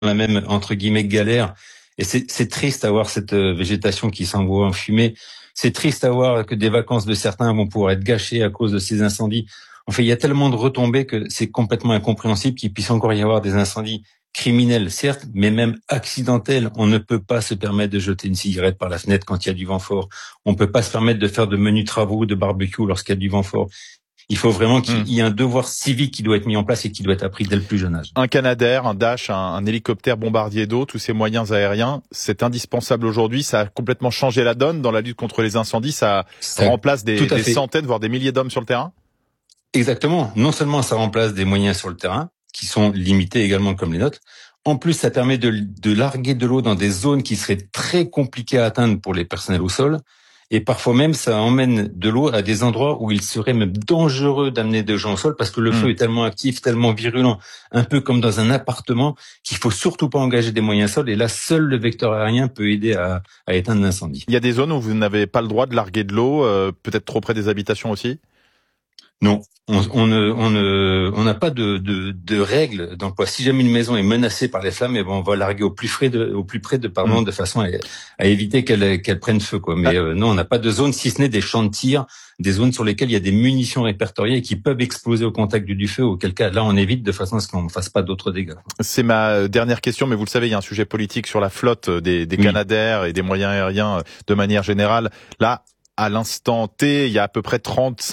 la même, entre guillemets, galère. Et c'est triste à voir cette végétation qui s'envoie en fumée. C'est triste à voir que des vacances de certains vont pouvoir être gâchées à cause de ces incendies. En fait, il y a tellement de retombées que c'est complètement incompréhensible qu'il puisse encore y avoir des incendies criminels, certes, mais même accidentels. On ne peut pas se permettre de jeter une cigarette par la fenêtre quand il y a du vent fort. On ne peut pas se permettre de faire de menus travaux, de barbecue lorsqu'il y a du vent fort. Il faut vraiment qu'il y ait un devoir civique qui doit être mis en place et qui doit être appris dès le plus jeune âge. Un Canadair, un Dash, un hélicoptère bombardier d'eau, tous ces moyens aériens, c'est indispensable aujourd'hui. Ça a complètement changé la donne dans la lutte contre les incendies. Ça remplace des centaines, voire des milliers d'hommes sur le terrain. Exactement. Non seulement ça remplace des moyens sur le terrain, qui sont limités également comme les nôtres, en plus ça permet de larguer de l'eau dans des zones qui seraient très compliquées à atteindre pour les personnels au sol, et parfois même ça emmène de l'eau à des endroits où il serait même dangereux d'amener des gens au sol parce que le feu est tellement actif, tellement virulent, un peu comme dans un appartement, qu'il faut surtout pas engager des moyens sols, et là seul le vecteur aérien peut aider à éteindre l'incendie. Il y a des zones où vous n'avez pas le droit de larguer de l'eau, peut-être trop près des habitations aussi? Non, on n'a pas de règles d'emploi. Si jamais une maison est menacée par les flammes, on va larguer au plus près de façon à éviter qu'elle prenne feu, quoi. Mais non, on n'a pas de zone, si ce n'est des champs de tir, des zones sur lesquelles il y a des munitions répertoriées et qui peuvent exploser au contact du feu, auquel cas là on évite de façon à ce qu'on ne fasse pas d'autres dégâts. C'est ma dernière question, mais vous le savez, il y a un sujet politique sur la flotte des Canadair et des moyens aériens de manière générale. Là, à l'instant T, il y a à peu près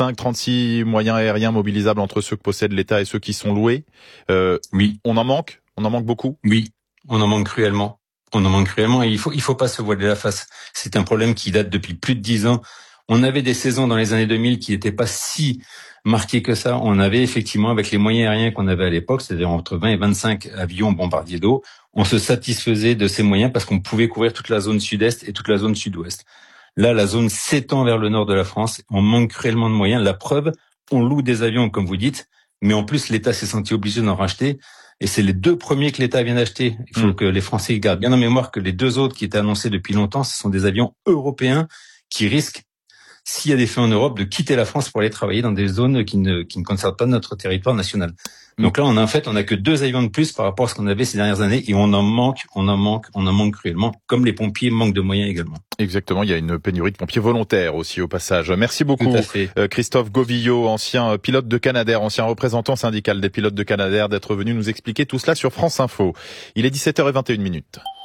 36 moyens aériens mobilisables entre ceux que possède l'État et ceux qui sont loués. Oui. On en manque beaucoup? Oui, on en manque cruellement. Et il faut pas se voiler la face. C'est un problème qui date depuis plus de 10 ans. On avait des saisons dans les années 2000 qui n'étaient pas si marquées que ça. On avait effectivement, avec les moyens aériens qu'on avait à l'époque, c'est-à-dire entre 20 et 25 avions bombardiers d'eau, on se satisfaisait de ces moyens parce qu'on pouvait couvrir toute la zone sud-est et toute la zone sud-ouest. Là, la zone s'étend vers le nord de la France. On manque cruellement de moyens. La preuve, on loue des avions, comme vous dites, mais en plus, l'État s'est senti obligé d'en racheter. Et c'est les 2 premiers que l'État vient d'acheter. Il faut que les Français gardent bien en mémoire que les 2 autres qui étaient annoncés depuis longtemps, ce sont des avions européens qui risquent, s'il y a des faits en Europe, de quitter la France pour aller travailler dans des zones qui ne concernent pas notre territoire national. Donc là, on a que 2 avions de plus par rapport à ce qu'on avait ces dernières années, et on en manque cruellement, comme les pompiers manquent de moyens également. Exactement, il y a une pénurie de pompiers volontaires aussi au passage. Merci beaucoup Christophe Govillot, ancien pilote de Canadair, ancien représentant syndical des pilotes de Canadair, d'être venu nous expliquer tout cela sur France Info. Il est 17h21.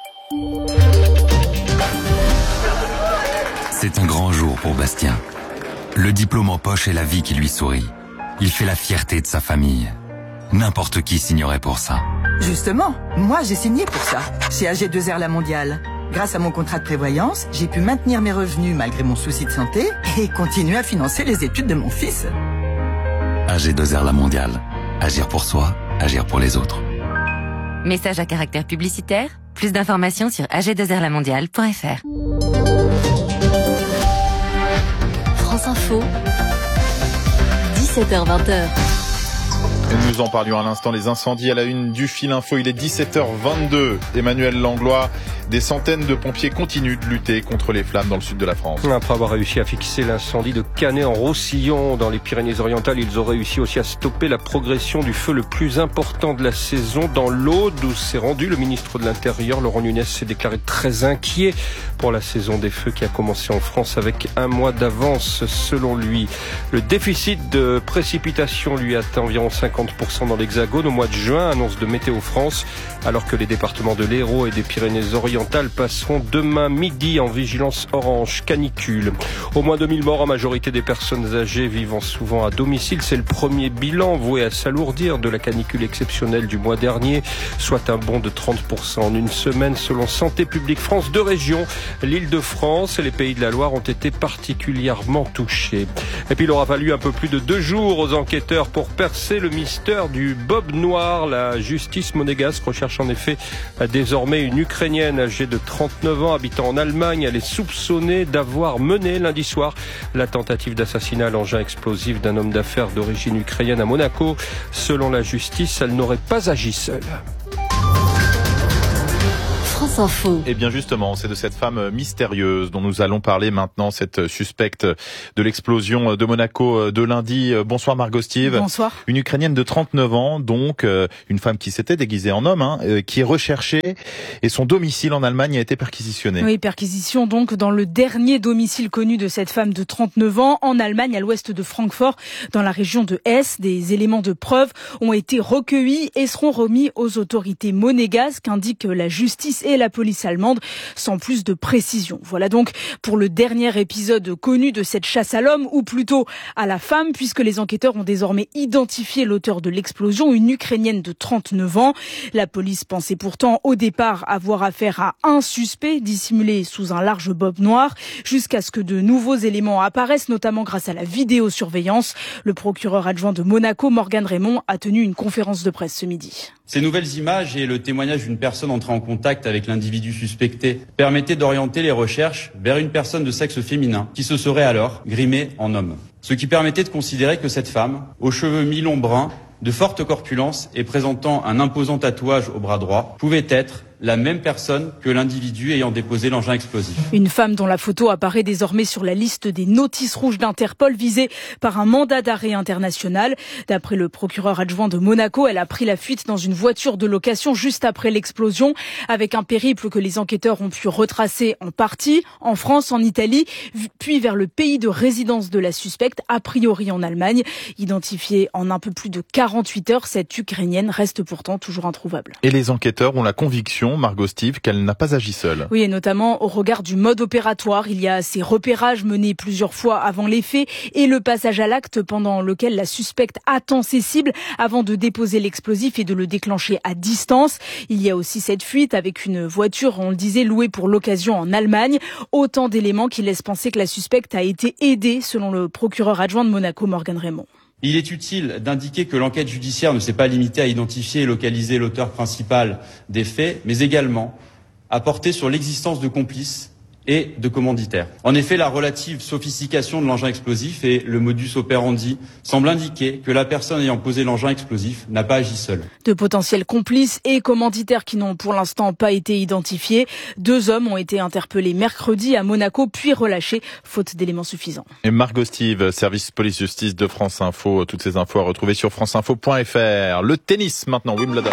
C'est un grand jour pour Bastien. Le diplôme en poche et la vie qui lui sourit. Il fait la fierté de sa famille. N'importe qui signerait pour ça. Justement, moi j'ai signé pour ça, chez AG2R La Mondiale. Grâce à mon contrat de prévoyance, j'ai pu maintenir mes revenus malgré mon souci de santé et continuer à financer les études de mon fils. AG2R La Mondiale. Agir pour soi, agir pour les autres. Message à caractère publicitaire. Plus d'informations sur ag2rlamondiale.fr. France Info, 17h-20h. Et nous en parlions à l'instant, les incendies à la une du Fil Info. Il est 17h22. Emmanuel Langlois, des centaines de pompiers continuent de lutter contre les flammes dans le sud de la France. Après avoir réussi à fixer l'incendie de Canet-en-Roussillon dans les Pyrénées-Orientales, ils ont réussi aussi à stopper la progression du feu le plus important de la saison dans l'Aude, où s'est rendu le ministre de l'Intérieur. Laurent Nunez s'est déclaré très inquiet pour la saison des feux qui a commencé en France avec 1 mois d'avance selon lui. Le déficit de précipitations lui atteint environ 50% dans l'Hexagone au mois de juin, annonce de Météo France, alors que les départements de l'Hérault et des Pyrénées-Orientales passeront demain midi en vigilance orange canicule. Au moins 2000 morts, en majorité des personnes âgées vivant souvent à domicile. C'est le premier bilan voué à s'alourdir de la canicule exceptionnelle du mois dernier, soit un bond de 30% en une semaine selon Santé publique France. 2 régions, l'Île-de-France et les Pays de la Loire, ont été particulièrement touchés. Et puis il aura fallu un peu plus de 2 jours aux enquêteurs pour percer le mystère du Bob Noir. La justice monégasque recherche en effet désormais une Ukrainienne âgée de 39 ans habitant en Allemagne. Elle est soupçonnée d'avoir mené lundi soir la tentative d'assassinat à l'engin explosif d'un homme d'affaires d'origine ukrainienne à Monaco. Selon la justice, elle n'aurait pas agi seule. France France Info. Et bien justement, c'est de cette femme mystérieuse dont nous allons parler maintenant, cette suspecte de l'explosion de Monaco de lundi. Bonsoir Margot Steve. Bonsoir. Une Ukrainienne de 39 ans, donc une femme qui s'était déguisée en homme, qui est recherchée et son domicile en Allemagne a été perquisitionné. Oui, perquisition donc dans le dernier domicile connu de cette femme de 39 ans en Allemagne, à l'ouest de Francfort, dans la région de Hesse. Des éléments de preuve ont été recueillis et seront remis aux autorités monégasques, indiquent la justice et la police allemande, sans plus de précision. Voilà donc pour le dernier épisode connu de cette chasse à l'homme, ou plutôt à la femme, puisque les enquêteurs ont désormais identifié l'auteur de l'explosion, une Ukrainienne de 39 ans. La police pensait pourtant au départ avoir affaire à un suspect dissimulé sous un large bob noir, jusqu'à ce que de nouveaux éléments apparaissent, notamment grâce à la vidéosurveillance. Le procureur adjoint de Monaco, Morgan Raymond, a tenu une conférence de presse ce midi. Ces nouvelles images et le témoignage d'une personne entrée en contact avec l'individu suspecté permettaient d'orienter les recherches vers une personne de sexe féminin qui se serait alors grimée en homme. Ce qui permettait de considérer que cette femme, aux cheveux mi-longs bruns, de forte corpulence et présentant un imposant tatouage au bras droit, pouvait être la même personne que l'individu ayant déposé l'engin explosif. Une femme dont la photo apparaît désormais sur la liste des notices rouges d'Interpol visée par un mandat d'arrêt international. D'après le procureur adjoint de Monaco, elle a pris la fuite dans une voiture de location juste après l'explosion, avec un périple que les enquêteurs ont pu retracer en partie, en France, en Italie, puis vers le pays de résidence de la suspecte, a priori en Allemagne. Identifiée en un peu plus de 48 heures, cette Ukrainienne reste pourtant toujours introuvable. Et les enquêteurs ont la conviction, Margot Steve, qu'elle n'a pas agi seule. Oui, et notamment au regard du mode opératoire. Il y a ces repérages menés plusieurs fois avant les faits et le passage à l'acte pendant lequel la suspecte attend ses cibles avant de déposer l'explosif et de le déclencher à distance. Il y a aussi cette fuite avec une voiture, on le disait, louée pour l'occasion en Allemagne. Autant d'éléments qui laissent penser que la suspecte a été aidée, selon le procureur adjoint de Monaco, Morgan Raymond. Il est utile d'indiquer que l'enquête judiciaire ne s'est pas limitée à identifier et localiser l'auteur principal des faits, mais également à porter sur l'existence de complices et de commanditaires. En effet, la relative sophistication de l'engin explosif et le modus operandi semblent indiquer que la personne ayant posé l'engin explosif n'a pas agi seule. De potentiels complices et commanditaires qui n'ont pour l'instant pas été identifiés. 2 hommes ont été interpellés mercredi à Monaco, puis relâchés, faute d'éléments suffisants. Et Margot Steve, service police-justice de France Info. Toutes ces infos à retrouver sur franceinfo.fr. Le tennis maintenant, Wimbledon.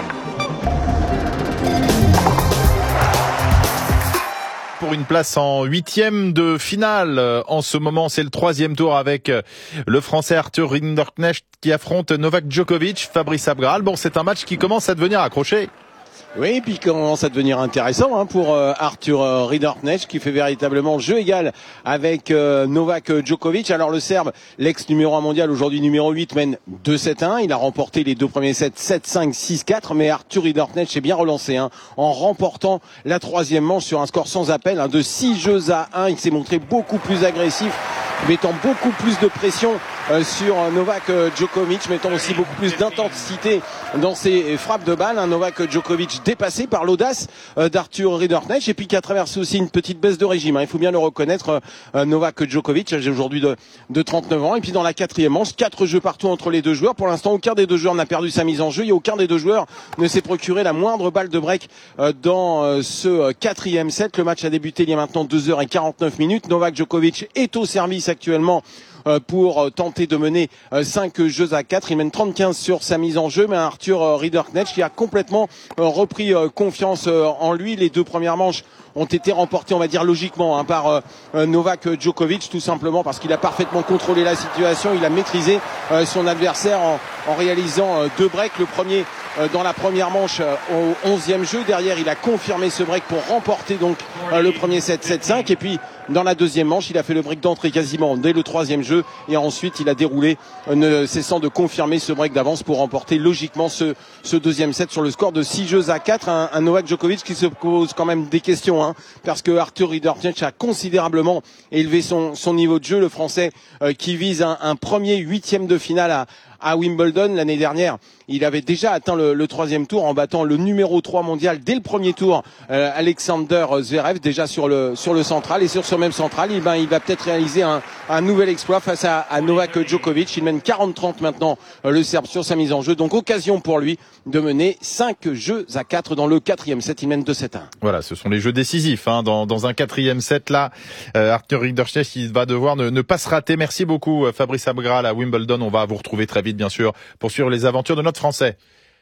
Pour une place en 8e de finale. En ce moment, c'est le 3e tour avec le Français Arthur Rinderknecht qui affronte Novak Djokovic, Fabrice Abgral. Bon, c'est un match qui commence à devenir accroché. Oui, et puis commence à devenir intéressant pour Arthur Rinderknecht qui fait véritablement jeu égal avec Novak Djokovic. Alors le Serbe, l'ex numéro 1 mondial, aujourd'hui numéro 8, mène 2-7-1. Il a remporté les 2 premiers sets 7-5, 6-4, mais Arthur Rinderknecht s'est bien relancé en remportant la 3e manche sur un score sans appel de 6-1. Il s'est montré beaucoup plus agressif, mettant beaucoup plus de pression sur Novak Djokovic, mettant aussi beaucoup plus d'intensité dans ses frappes de balle. Novak Djokovic dépassé par l'audace d'Arthur Rinderknecht, et puis qui a traversé aussi une petite baisse de régime. Il faut bien le reconnaître, Novak Djokovic, âgé aujourd'hui de 39 ans. Et puis dans la 4e manche, 4 jeux partout entre les deux joueurs. Pour l'instant, aucun des deux joueurs n'a perdu sa mise en jeu et aucun des deux joueurs ne s'est procuré la moindre balle de break dans ce 4e set. Le match a débuté il y a maintenant 2h49. Novak Djokovic est au service actuellement pour tenter de mener 5-4. Il mène 30-15 sur sa mise en jeu, mais Arthur Rinderknecht qui a complètement repris confiance en lui. Les 2 premières manches ont été remportées, on va dire logiquement, par Novak Djokovic, tout simplement parce qu'il a parfaitement contrôlé la situation. Il a maîtrisé son adversaire en réalisant 2 breaks. Le premier dans la première manche au 11e jeu. Derrière, il a confirmé ce break pour remporter donc le premier set 7-5. Et puis dans la 2e manche, il a fait le break d'entrée quasiment dès le 3e jeu. Et ensuite, il a déroulé, ne cessant de confirmer ce break d'avance pour remporter logiquement ce 2e set sur le score de 6-4. Un Novak Djokovic qui se pose quand même des questions, parce que Arthur Rinderknecht a considérablement élevé son niveau de jeu. Le Français qui vise un premier 8e de finale à Wimbledon. L'année dernière, il avait déjà atteint le troisième tour en battant le numéro 3 mondial dès le premier tour, Alexander Zverev, déjà sur le central. Et sur ce même central, il va peut-être réaliser un nouvel exploit face à Novak Djokovic. Il mène 40-30 maintenant, le Serbe, sur sa mise en jeu. Donc occasion pour lui de mener 5-4 dans le quatrième set. Il mène 2-7-1. Voilà, ce sont les jeux décisifs dans un quatrième set là. Arthur Rinderknecht, il va devoir ne pas se rater. Merci beaucoup Fabrice Abgral à Wimbledon. On va vous retrouver très vite bien sûr pour suivre les aventures de notre Français.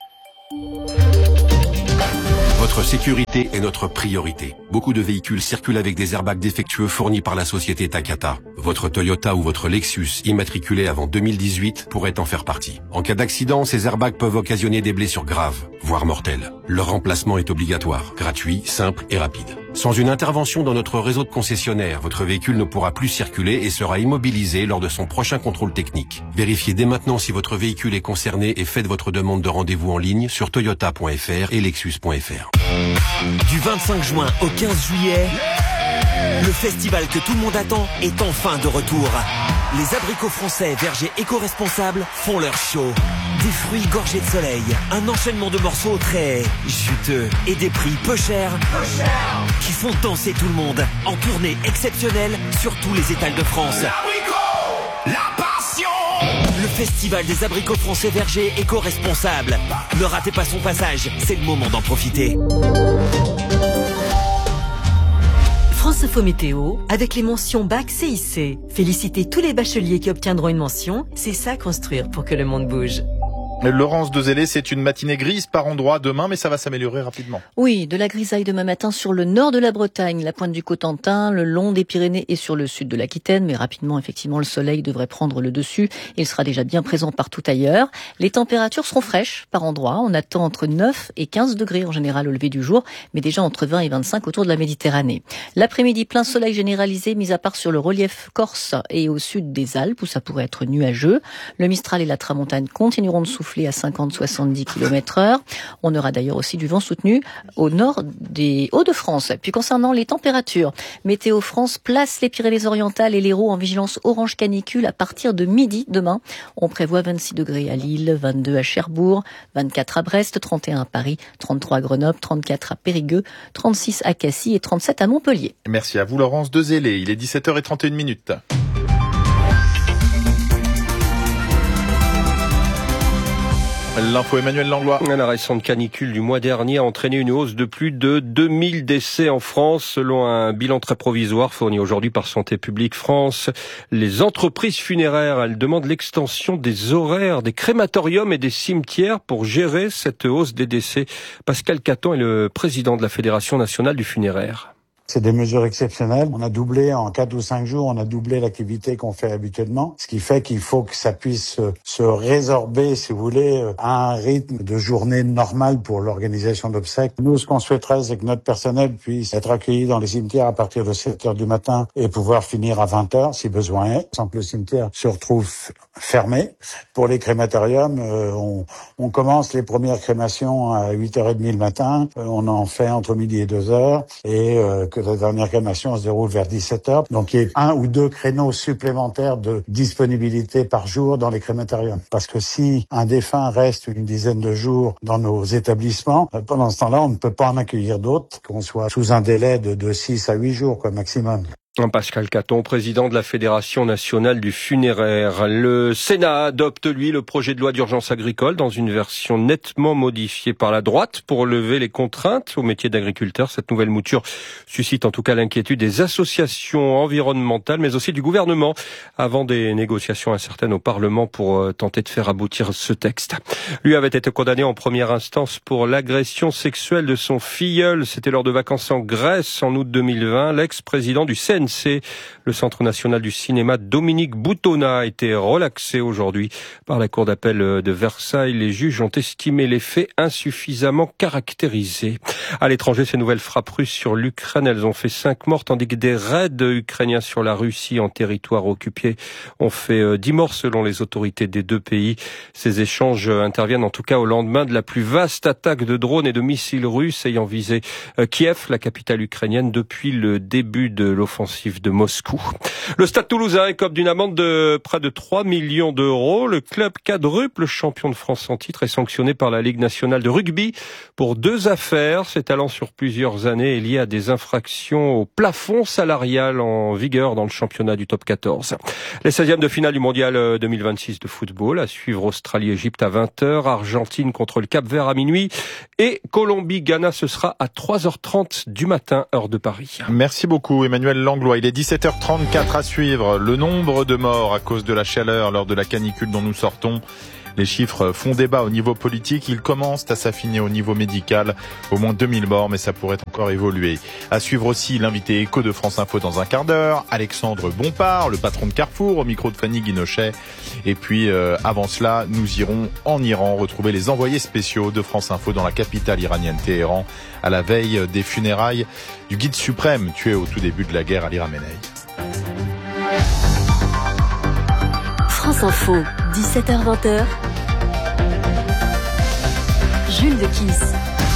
Votre sécurité est notre priorité. Beaucoup de véhicules circulent avec des airbags défectueux fournis par la société Takata. Votre Toyota ou votre Lexus immatriculé avant 2018 pourrait en faire partie. En cas d'accident, ces airbags peuvent occasionner des blessures graves, voire mortelles. Leur remplacement est obligatoire, gratuit, simple et rapide. Sans une intervention dans notre réseau de concessionnaires, votre véhicule ne pourra plus circuler et sera immobilisé lors de son prochain contrôle technique. Vérifiez dès maintenant si votre véhicule est concerné et faites votre demande de rendez-vous en ligne sur toyota.fr et lexus.fr. Du 25 juin au 15 juillet, le festival que tout le monde attend est enfin de retour. Les abricots français vergers éco-responsables font leur show. Des fruits gorgés de soleil, un enchaînement de morceaux très juteux et des prix peu chers qui font danser tout le monde en tournée exceptionnelle sur tous les étals de France. La passion! Le festival des abricots français vergers éco-responsables. Ne ratez pas son passage, c'est le moment d'en profiter. France Info Météo, avec les mentions Bac CIC. Félicitez tous les bacheliers qui obtiendront une mention, c'est ça construire pour que le monde bouge. Laurence Dezellé, c'est une matinée grise par endroits demain, mais ça va s'améliorer rapidement. Oui, de la grisaille demain matin sur le nord de la Bretagne, la pointe du Cotentin, le long des Pyrénées et sur le sud de l'Aquitaine. Mais rapidement, effectivement, le soleil devrait prendre le dessus. Il sera déjà bien présent partout ailleurs. Les températures seront fraîches par endroits. On attend entre 9 et 15 degrés en général au lever du jour, mais déjà entre 20 et 25 autour de la Méditerranée. L'après-midi, plein soleil généralisé, mis à part sur le relief corse et au sud des Alpes, où ça pourrait être nuageux. Le Mistral et la Tramontane continueront de souffler à 50-70 km/h. On aura d'ailleurs aussi du vent soutenu au nord des Hauts-de-France. Puis concernant les températures, Météo France place les Pyrénées-Orientales et l'Hérault en vigilance orange canicule à partir de midi demain. On prévoit 26 degrés à Lille, 22 à Cherbourg, 24 à Brest, 31 à Paris, 33 à Grenoble, 34 à Périgueux, 36 à Cassis et 37 à Montpellier. Merci à vous Laurence Dezellé. Il est 17h31. L'info Emmanuel Langlois. La récente canicule du mois dernier a entraîné une hausse de plus de 2000 décès en France, selon un bilan très provisoire fourni aujourd'hui par Santé publique France. Les entreprises funéraires, elles demandent l'extension des horaires des crématoriums et des cimetières pour gérer cette hausse des décès. Pascal Caton est le président de la Fédération nationale du funéraire. C'est des mesures exceptionnelles. On a doublé en 4 ou 5 jours, on a doublé l'activité qu'on fait habituellement. Ce qui fait qu'il faut que ça puisse se résorber, si vous voulez, à un rythme de journée normale pour l'organisation d'obsèques. Nous, ce qu'on souhaiterait, c'est que notre personnel puisse être accueilli dans les cimetières à partir de 7 heures du matin et pouvoir finir à 20 heures, si besoin est, sans que le cimetière se retrouve fermé. Pour les crématoriums, on commence les premières crémations à 8h30 le matin. On en fait entre midi et 2h et que la dernière crémation se déroule vers 17h. Donc, il y a 1 ou 2 créneaux supplémentaires de disponibilité par jour dans les crématoriums. Parce que si un défunt reste une dizaine de jours dans nos établissements, pendant ce temps-là, on ne peut pas en accueillir d'autres, qu'on soit sous un délai de 6 à 8 jours, quoi, maximum. Pascal Caton, président de la Fédération nationale du funéraire. Le Sénat adopte, lui, le projet de loi d'urgence agricole dans une version nettement modifiée par la droite pour lever les contraintes au métier d'agriculteur. Cette nouvelle mouture suscite en tout cas l'inquiétude des associations environnementales, mais aussi du gouvernement, avant des négociations incertaines au Parlement pour tenter de faire aboutir ce texte. Lui avait été condamné en première instance pour l'agression sexuelle de son filleul. C'était lors de vacances en Grèce en août 2020. L'ex-président du CNC, le Centre national du cinéma, Dominique Boutonnat, a été relaxé aujourd'hui par la Cour d'appel de Versailles. Les juges ont estimé les faits insuffisamment caractérisés. À l'étranger, ces nouvelles frappes russes sur l'Ukraine, elles ont fait 5 morts, tandis que des raids ukrainiens sur la Russie en territoire occupé ont fait 10 morts selon les autorités des deux pays. Ces échanges interviennent en tout cas au lendemain de la plus vaste attaque de drones et de missiles russes ayant visé Kiev, la capitale ukrainienne, depuis le début de l'offensive défensif de Moscou. Le Stade Toulousain écope d'une amende de près de 3 millions d'euros. Le club quadruple champion de France en titre est sanctionné par la Ligue nationale de rugby pour 2 affaires s'étalant sur plusieurs années et liées à des infractions au plafond salarial en vigueur dans le championnat du top 14. Les 16e de finale du mondial 2026 de football, à suivre Australie-Égypte à 20h, Argentine contre le Cap-Vert à minuit et Colombie-Ghana, ce sera à 3h30 du matin, heure de Paris. Merci beaucoup Emmanuel Langlois. Il est 17h34 à suivre. Le nombre de morts à cause de la chaleur lors de la canicule dont nous sortons. Les chiffres font débat au niveau politique, ils commencent à s'affiner au niveau médical. Au moins 2000 morts, mais ça pourrait encore évoluer. À suivre aussi l'invité écho de France Info dans un quart d'heure, Alexandre Bompard, le patron de Carrefour, au micro de Fanny Guinochet. Et puis avant cela, nous irons en Iran retrouver les envoyés spéciaux de France Info dans la capitale iranienne Téhéran, à la veille des funérailles du guide suprême tué au tout début de la guerre, Ali Khamenei. France Info, 17h-20h. Jules Dequisse.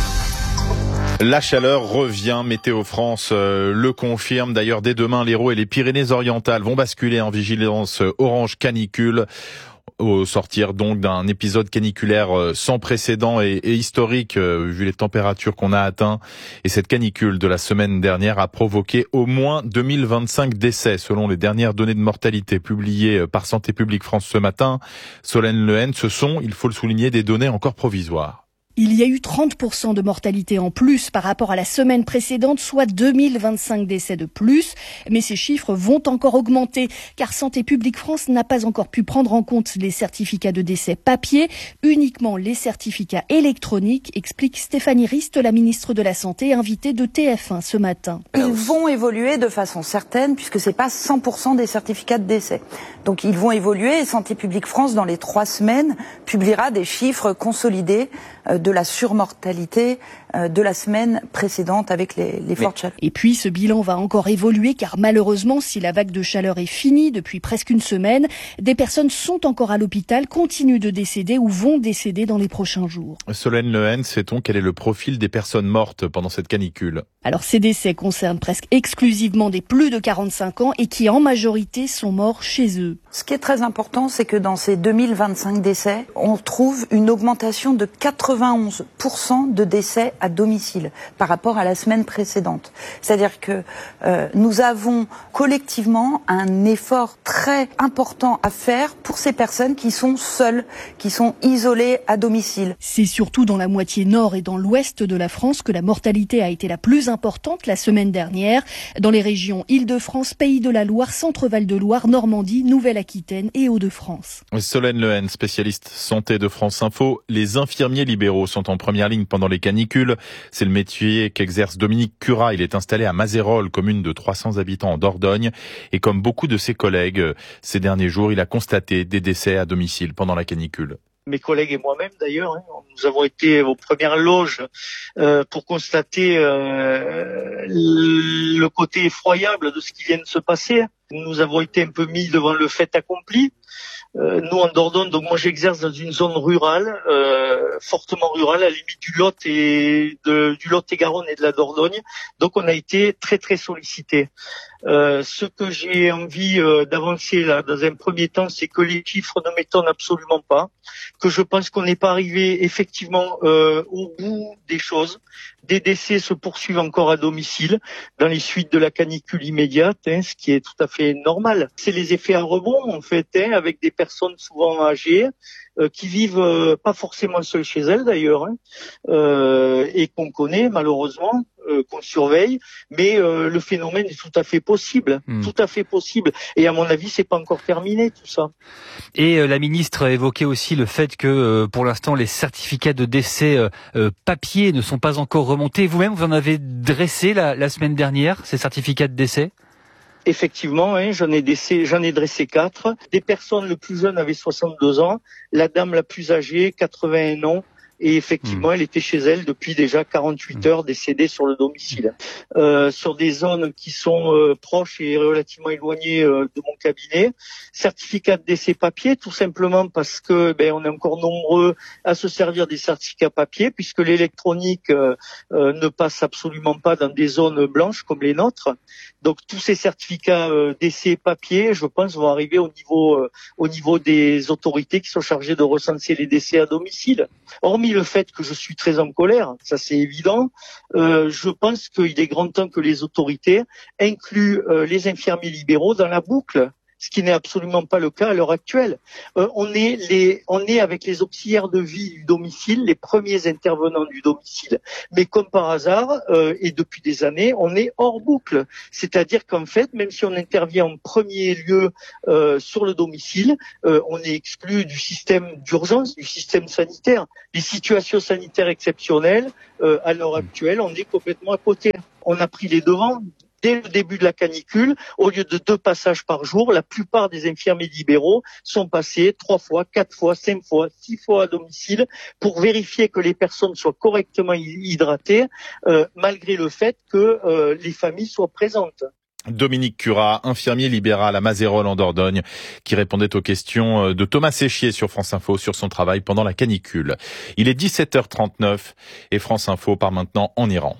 La chaleur revient, Météo France le confirme. D'ailleurs, dès demain, l'Hérault et les Pyrénées-Orientales vont basculer en vigilance orange canicule. Au sortir donc d'un épisode caniculaire sans précédent et historique vu les températures qu'on a atteintes. Et cette canicule de la semaine dernière a provoqué au moins 2025 décès selon les dernières données de mortalité publiées par Santé publique France ce matin. Solène Lehen, ce sont, il faut le souligner, des données encore provisoires. Il y a eu 30% de mortalité en plus par rapport à la semaine précédente, soit 2025 décès de plus. Mais ces chiffres vont encore augmenter car Santé publique France n'a pas encore pu prendre en compte les certificats de décès papier, uniquement les certificats électroniques, explique Stéphanie Rist, la ministre de la Santé, invitée de TF1 ce matin. Ils vont évoluer de façon certaine puisque c'est pas 100% des certificats de décès. Donc ils vont évoluer et Santé publique France, dans les 3 semaines, publiera des chiffres consolidés de la surmortalité de la semaine précédente avec les fortes chaleurs. Et puis ce bilan va encore évoluer car malheureusement, si la vague de chaleur est finie depuis presque une semaine, des personnes sont encore à l'hôpital, continuent de décéder ou vont décéder dans les prochains jours. Solène Lehen, sait-on quel est le profil des personnes mortes pendant cette canicule ? Alors ces décès concernent presque exclusivement des plus de 45 ans et qui en majorité sont morts chez eux. Ce qui est très important, c'est que dans ces 2025 décès, on trouve une augmentation de 91% de décès à domicile par rapport à la semaine précédente. C'est-à-dire que nous avons collectivement un effort très important à faire pour ces personnes qui sont seules, qui sont isolées à domicile. C'est surtout dans la moitié nord et dans l'ouest de la France que la mortalité a été la plus importante la semaine dernière. Dans les régions Île-de-France, Pays de la Loire, Centre-Val de Loire, Normandie, Nouvelle-Aquitaine et Hauts-de-France. Solène Lehen, spécialiste santé de France Info. Les infirmiers libéraux sont en première ligne pendant les canicules. C'est le métier qu'exerce Dominique Curat. Il est installé à Mazérolles, commune de 300 habitants en Dordogne. Et comme beaucoup de ses collègues, ces derniers jours, il a constaté des décès à domicile pendant la canicule. Mes collègues et moi-même d'ailleurs, nous avons été aux premières loges pour constater le côté effroyable de ce qui vient de se passer. Nous avons été un peu mis devant le fait accompli. Nous en Dordogne, donc moi j'exerce dans une zone rurale, fortement rurale, à la limite du Lot et Garonne et de la Dordogne. Donc on a été très très sollicités. Ce que j'ai envie d'avancer là dans un premier temps, c'est que les chiffres ne m'étonnent absolument pas, que je pense qu'on n'est pas arrivé effectivement au bout des choses. Des décès se poursuivent encore à domicile dans les suites de la canicule immédiate, ce qui est tout à fait normal. C'est les effets à rebond en fait, avec des personnes souvent âgées qui vivent pas forcément seules chez elles d'ailleurs, et qu'on connaît malheureusement, qu'on surveille, mais le phénomène est tout à fait possible, tout à fait possible. Et à mon avis, c'est pas encore terminé tout ça. Et la ministre a évoqué aussi le fait que pour l'instant les certificats de décès papier ne sont pas encore remontés. Vous-même, vous en avez dressé la semaine dernière ces certificats de décès? Effectivement, j'en ai dressé 4. Des personnes, le plus jeune avait 62 ans, la dame la plus âgée, 81 ans, et effectivement, elle était chez elle depuis déjà 48 heures, décédée sur le domicile. Sur des zones qui sont proches et relativement éloignées de mon cabinet. Certificat de décès papier, tout simplement parce que on est encore nombreux à se servir des certificats papier, puisque l'électronique ne passe absolument pas dans des zones blanches comme les nôtres. Donc tous ces certificats décès papier, je pense, vont arriver au niveau des autorités qui sont chargées de recenser les décès à domicile. Hormis le fait que je suis très en colère, ça c'est évident, je pense qu'il est grand temps que les autorités incluent les infirmiers libéraux dans la boucle, ce qui n'est absolument pas le cas à l'heure actuelle. On est avec les auxiliaires de vie du domicile, les premiers intervenants du domicile, mais comme par hasard, et depuis des années, on est hors boucle. C'est-à-dire qu'en fait, même si on intervient en premier lieu sur le domicile, on est exclu du système d'urgence, du système sanitaire. Les situations sanitaires exceptionnelles, à l'heure actuelle, on est complètement à côté. On a pris les devants. Dès le début de la canicule, au lieu de 2 passages par jour, la plupart des infirmiers libéraux sont passés 3 fois, 4 fois, 5 fois, 6 fois à domicile pour vérifier que les personnes soient correctement hydratées, malgré le fait que les familles soient présentes. Dominique Curat, infirmier libéral à Mazérolles en Dordogne, qui répondait aux questions de Thomas Séchier sur France Info sur son travail pendant la canicule. Il est 17h39 et France Info part maintenant en Iran.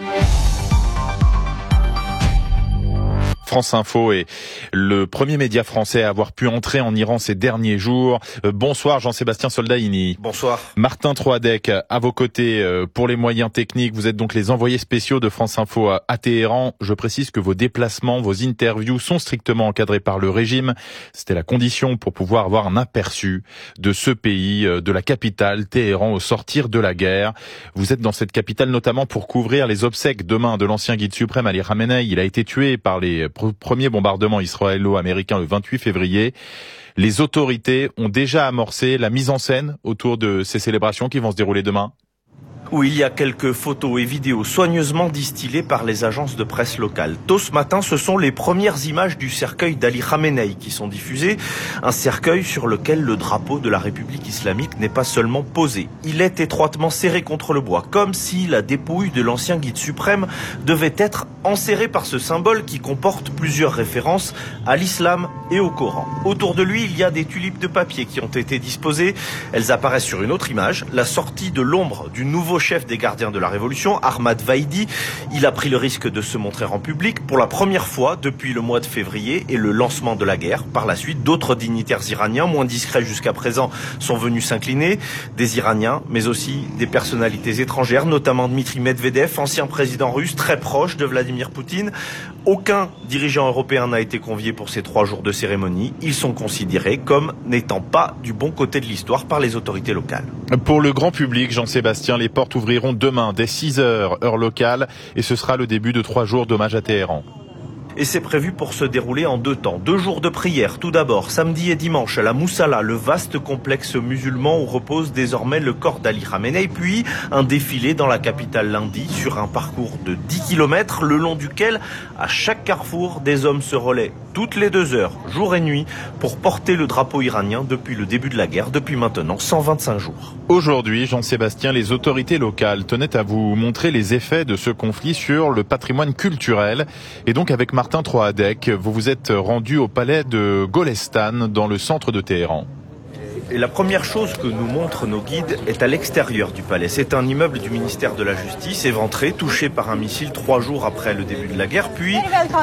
France Info est le premier média français à avoir pu entrer en Iran ces derniers jours. Bonsoir Jean-Sébastien Soldaini. Bonsoir. Martin Troadec, à vos côtés pour les moyens techniques. Vous êtes donc les envoyés spéciaux de France Info à Téhéran. Je précise que vos déplacements, vos interviews sont strictement encadrés par le régime. C'était la condition pour pouvoir avoir un aperçu de ce pays, de la capitale, Téhéran, au sortir de la guerre. Vous êtes dans cette capitale notamment pour couvrir les obsèques demain de l'ancien guide suprême Ali Khamenei. Il a été tué par les premiers bombardements israélo-américains le 28 février. Les autorités ont déjà amorcé la mise en scène autour de ces célébrations qui vont se dérouler demain. Où il y a quelques photos et vidéos soigneusement distillées par les agences de presse locales. Tôt ce matin, ce sont les premières images du cercueil d'Ali Khamenei qui sont diffusées. Un cercueil sur lequel le drapeau de la République islamique n'est pas seulement posé. Il est étroitement serré contre le bois, comme si la dépouille de l'ancien guide suprême devait être enserrée par ce symbole qui comporte plusieurs références à l'islam et au Coran. Autour de lui, il y a des tulipes de papier qui ont été disposées. Elles apparaissent sur une autre image, la sortie de l'ombre du nouveau chef des gardiens de la Révolution, Ahmad Vaidi. Il a pris le risque de se montrer en public pour la première fois depuis le mois de février et le lancement de la guerre. Par la suite, d'autres dignitaires iraniens, moins discrets jusqu'à présent, sont venus s'incliner. Des Iraniens, mais aussi des personnalités étrangères, notamment Dmitri Medvedev, ancien président russe, très proche de Vladimir Poutine. Aucun dirigeant européen n'a été convié pour ces 3 jours de cérémonie. Ils sont considérés comme n'étant pas du bon côté de l'histoire par les autorités locales. Pour le grand public, Jean-Sébastien, les portes ouvriront demain dès 6h, heure locale, et ce sera le début de 3 jours d'hommage à Téhéran. Et c'est prévu pour se dérouler en 2 temps. 2 jours de prière, tout d'abord, samedi et dimanche, à la Moussala, le vaste complexe musulman où repose désormais le corps d'Ali Khamenei, puis un défilé dans la capitale lundi sur un parcours de 10 km, le long duquel, à chaque carrefour, des hommes se relaient toutes les 2 heures, jour et nuit, pour porter le drapeau iranien depuis le début de la guerre, depuis maintenant 125 jours. Aujourd'hui, Jean-Sébastien, les autorités locales tenaient à vous montrer les effets de ce conflit sur le patrimoine culturel. Et donc avec Martin Troadec, vous vous êtes rendu au palais de Golestan, dans le centre de Téhéran. Et la première chose que nous montrent nos guides est à l'extérieur du palais. C'est un immeuble du ministère de la Justice, éventré, touché par un missile 3 jours après le début de la guerre. Puis,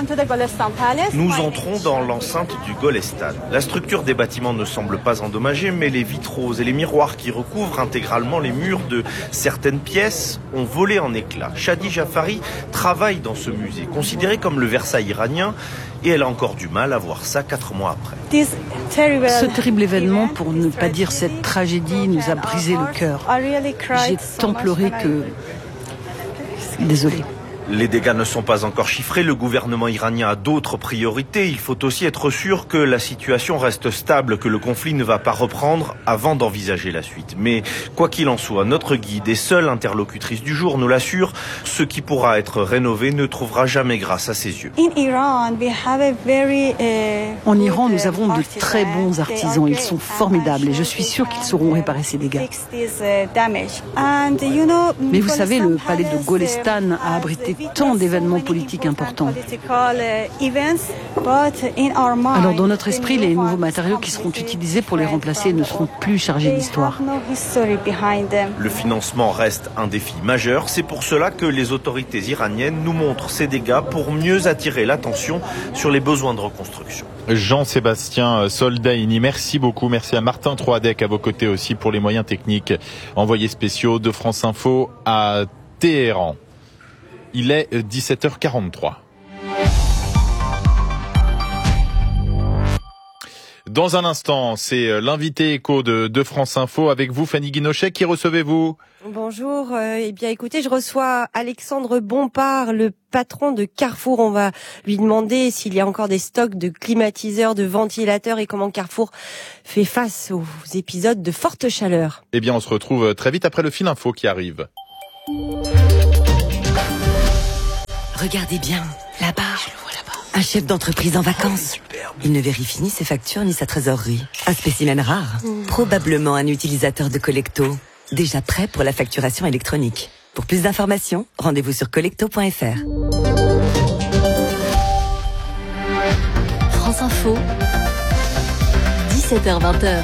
nous entrons dans l'enceinte du Golestan. La structure des bâtiments ne semble pas endommagée, mais les vitraux et les miroirs qui recouvrent intégralement les murs de certaines pièces ont volé en éclats. Shadi Jafari travaille dans ce musée, considéré comme le Versailles iranien, et elle a encore du mal à voir ça 4 mois après. Ce terrible événement, pour ne pas dire cette tragédie, nous a brisé le cœur. J'ai tant pleuré que... Désolée. Les dégâts ne sont pas encore chiffrés. Le gouvernement iranien a d'autres priorités. Il faut aussi être sûr que la situation reste stable, que le conflit ne va pas reprendre avant d'envisager la suite. Mais quoi qu'il en soit, notre guide et seule interlocutrice du jour nous l'assure, ce qui pourra être rénové ne trouvera jamais grâce à ses yeux. En Iran, nous avons de très bons artisans. Ils sont formidables et je suis sûre qu'ils sauront réparer ces dégâts. Mais vous savez, le palais de Golestan a abrité tant d'événements politiques importants. Alors dans notre esprit, les nouveaux matériaux qui seront utilisés pour les remplacer ne seront plus chargés d'histoire. Le financement reste un défi majeur. C'est pour cela que les autorités iraniennes nous montrent ces dégâts pour mieux attirer l'attention sur les besoins de reconstruction. Jean-Sébastien Soldaini, merci beaucoup. Merci à Martin Troadec à vos côtés aussi pour les moyens techniques. Envoyés spéciaux de France Info à Téhéran. Il est 17h43. Dans un instant, c'est l'invité écho de France Info avec vous, Fanny Guinochet. Qui recevez-vous ? Bonjour. Eh bien, écoutez, je reçois Alexandre Bompard, le patron de Carrefour. On va lui demander s'il y a encore des stocks de climatiseurs, de ventilateurs et comment Carrefour fait face aux épisodes de forte chaleur. Eh bien, on se retrouve très vite après le fil info qui arrive. Regardez bien, là-bas. Un chef d'entreprise en vacances. Il ne vérifie ni ses factures ni sa trésorerie. Un spécimen rare. Probablement un utilisateur de Collecto. Déjà prêt pour la facturation électronique. Pour plus d'informations, rendez-vous sur collecto.fr. France Info, 17h-20h.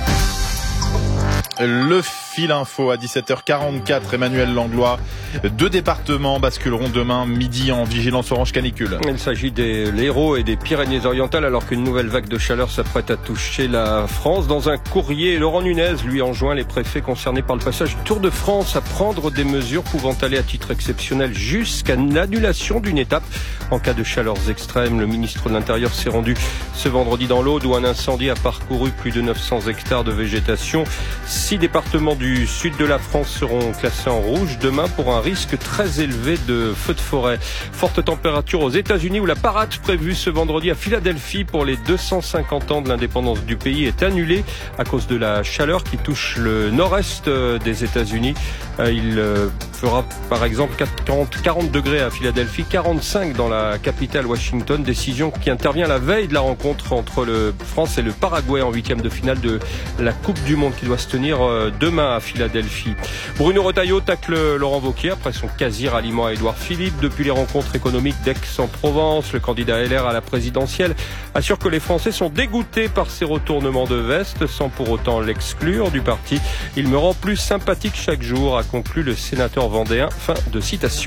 Le fil info à 17h44, Emmanuel Langlois. 2 départements basculeront demain midi en vigilance orange canicule. Il s'agit des l'Hérault et des Pyrénées-Orientales alors qu'une nouvelle vague de chaleur s'apprête à toucher la France. Dans un courrier, Laurent Nunez lui enjoint les préfets concernés par le passage du Tour de France à prendre des mesures pouvant aller à titre exceptionnel jusqu'à l'annulation d'une étape en cas de chaleurs extrêmes. Le ministre de l'Intérieur s'est rendu ce vendredi dans l'Aude où un incendie a parcouru plus de 900 hectares de végétation. 6 départements du sud de la France seront classés en rouge demain pour un risque très élevé de feux de forêt. Forte température aux États-Unis où la parade prévue ce vendredi à Philadelphie pour les 250 ans de l'indépendance du pays est annulée à cause de la chaleur qui touche le nord-est des États-Unis. Il fera par exemple 40 degrés à Philadelphie, 45 dans la capitale Washington. Décision qui intervient la veille de la rencontre entre le France et le Paraguay en 8e de finale de la Coupe du Monde qui doit se tenir demain à Philadelphie. Bruno Retailleau tacle Laurent Wauquiez après son quasi-ralliement à Édouard Philippe. Depuis les rencontres économiques d'Aix-en-Provence, le candidat LR à la présidentielle assure que les Français sont dégoûtés par ces retournements de veste sans pour autant l'exclure du parti. Il me rend plus sympathique chaque jour, a conclu le sénateur vendéen. Fin de citation.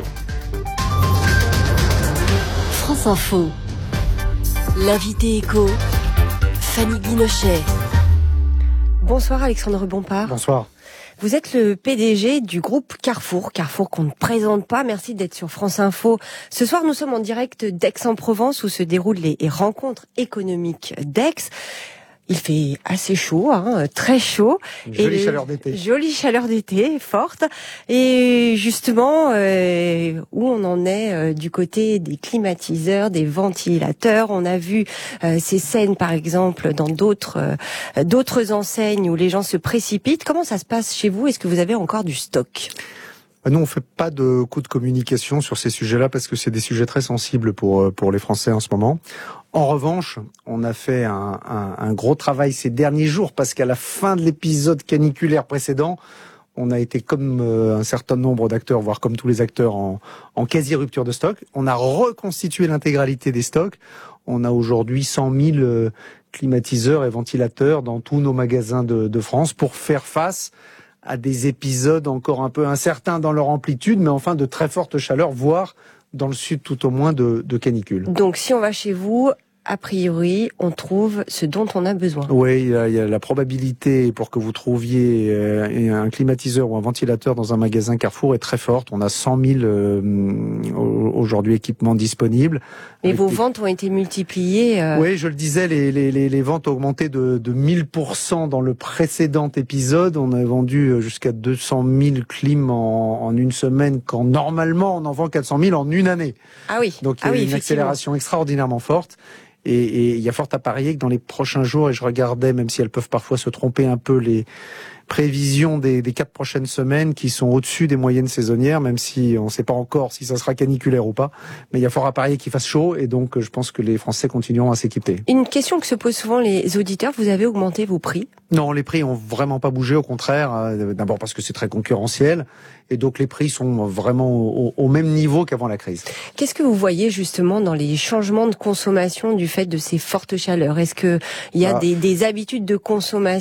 France Info, l'invité écho, Fanny Guinochet. Bonsoir Alexandre Bompard. Bonsoir. Vous êtes le PDG du groupe Carrefour qu'on ne présente pas. Merci d'être sur France Info. Ce soir, nous sommes en direct d'Aix-en-Provence où se déroulent les rencontres économiques d'Aix. Il fait assez chaud, très chaud. Jolie chaleur d'été. Jolie chaleur d'été, forte. Et justement, où on en est du côté des climatiseurs, des ventilateurs. On a vu ces scènes, par exemple, dans d'autres enseignes où les gens se précipitent. Comment ça se passe chez vous ? Est-ce que vous avez encore du stock ? Nous, on fait pas de coup de communication sur ces sujets-là parce que c'est des sujets très sensibles pour les Français en ce moment. En revanche, on a fait un gros travail ces derniers jours parce qu'à la fin de l'épisode caniculaire précédent, on a été comme un certain nombre d'acteurs, voire comme tous les acteurs, en quasi-rupture de stock. On a reconstitué l'intégralité des stocks. On a aujourd'hui 100 000 climatiseurs et ventilateurs dans tous nos magasins de France pour faire face à des épisodes encore un peu incertains dans leur amplitude, mais enfin de très forte chaleur, voire dans le sud tout au moins de canicule. Donc si on va chez vous, a priori, on trouve ce dont on a besoin. Oui, il y a la probabilité pour que vous trouviez un climatiseur ou un ventilateur dans un magasin Carrefour est très forte. On a 100 000 aujourd'hui équipements disponibles. Mais vos ventes ont été multipliées. Oui, je le disais, les ventes ont augmenté de 1000% dans le précédent épisode. On a vendu jusqu'à 200 000 clims en une semaine, quand normalement on en vend 400 000 en une année. Ah oui. Donc il y a une accélération extraordinairement forte. Et il y a fort à parier que dans les prochains jours, et je regardais, même si elles peuvent parfois se tromper un peu, les prévisions des 4 prochaines semaines qui sont au-dessus des moyennes saisonnières, même si on ne sait pas encore si ça sera caniculaire ou pas. Mais il y a fort à parier qu'il fasse chaud, et donc je pense que les Français continueront à s'équiper. Une question que se posent souvent les auditeurs, vous avez augmenté vos prix ? Non, les prix ont vraiment pas bougé, au contraire. D'abord parce que c'est très concurrentiel, et donc les prix sont vraiment au même niveau qu'avant la crise. Qu'est-ce que vous voyez justement dans les changements de consommation du fait de ces fortes chaleurs ? Est-ce que il y a des habitudes de consommation ?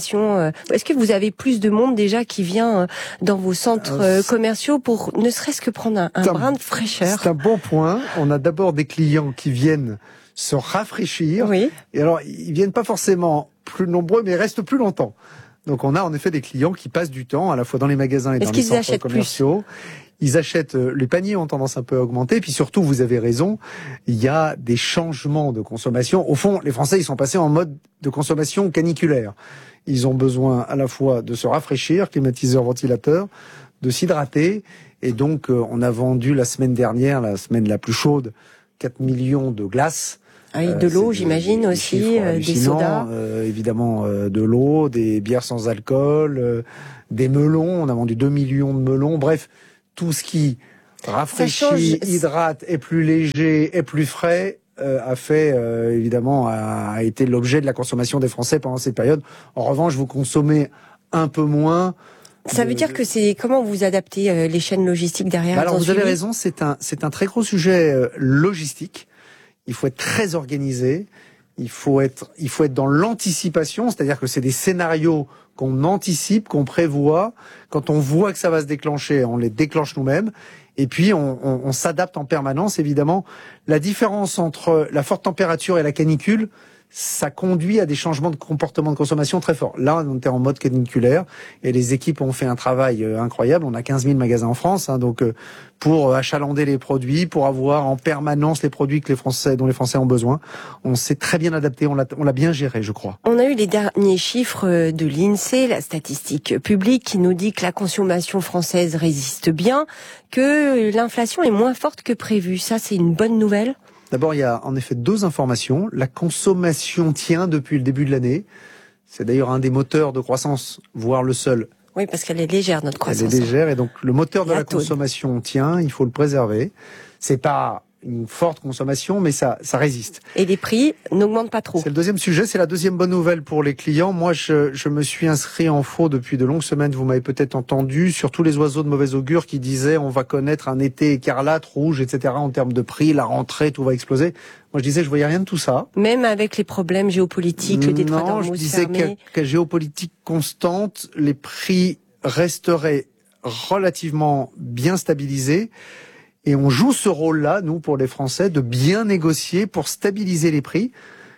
Est-ce que vous avez plus de monde déjà qui vient dans vos centres commerciaux pour ne serait-ce que prendre un brin de fraîcheur ? C'est un bon point. On a d'abord des clients qui viennent se rafraîchir. Oui. Et alors, ils viennent pas forcément plus nombreux, mais restent plus longtemps. Donc on a en effet des clients qui passent du temps à la fois dans les magasins et dans les centres commerciaux. Ils achètent, les paniers ont tendance un peu à augmenter, puis surtout, vous avez raison, il y a des changements de consommation. Au fond, les Français, ils sont passés en mode de consommation caniculaire. Ils ont besoin à la fois de se rafraîchir, climatiseur, ventilateur, de s'hydrater, et donc on a vendu la semaine dernière, la semaine la plus chaude, 4 millions de glaces. Ah oui, de l'eau, j'imagine aussi, des sodas. Évidemment, de l'eau, des bières sans alcool, des melons. On a vendu 2 millions de melons. Bref, tout ce qui rafraîchit, hydrate, est plus léger, est plus frais, a fait, évidemment, a été l'objet de la consommation des Français pendant cette période. En revanche, vous consommez un peu moins. Ça veut dire que c'est comment vous adaptez les chaînes logistiques derrière. Alors vous avez raison, c'est un très gros sujet logistique. Il faut être très organisé. Il faut être dans l'anticipation, c'est-à-dire que c'est des scénarios qu'on anticipe, qu'on prévoit. Quand on voit que ça va se déclencher, on les déclenche nous-mêmes. Et puis on s'adapte en permanence. Évidemment, la différence entre la forte température et la canicule, ça conduit à des changements de comportement de consommation très forts. Là, on était en mode caniculaire et les équipes ont fait un travail incroyable. On a 15 000 magasins en France, donc pour achalander les produits, pour avoir en permanence les produits dont les Français ont besoin. On s'est très bien adapté, on l'a bien géré, je crois. On a eu les derniers chiffres de l'INSEE, la statistique publique, qui nous dit que la consommation française résiste bien, que l'inflation est moins forte que prévu. Ça, c'est une bonne nouvelle ? D'abord, il y a en effet 2 informations. La consommation tient depuis le début de l'année. C'est d'ailleurs un des moteurs de croissance, voire le seul. Oui, parce qu'elle est légère, notre croissance. Elle est légère, et donc le moteur de la consommation tient, il faut le préserver. C'est pas une forte consommation, mais ça résiste. Et les prix n'augmentent pas trop. C'est le deuxième sujet, c'est la deuxième bonne nouvelle pour les clients. Moi, je me suis inscrit en faux depuis de longues semaines, vous m'avez peut-être entendu, sur tous les oiseaux de mauvais augure qui disaient on va connaître un été écarlate, rouge, etc. en termes de prix, la rentrée, tout va exploser. Moi, je disais je voyais rien de tout ça. Même avec les problèmes géopolitiques, le détroit d'Ormuz fermé. Non, je disais qu'à géopolitique constante, les prix resteraient relativement bien stabilisés. Et on joue ce rôle-là, nous, pour les Français, de bien négocier pour stabiliser les prix.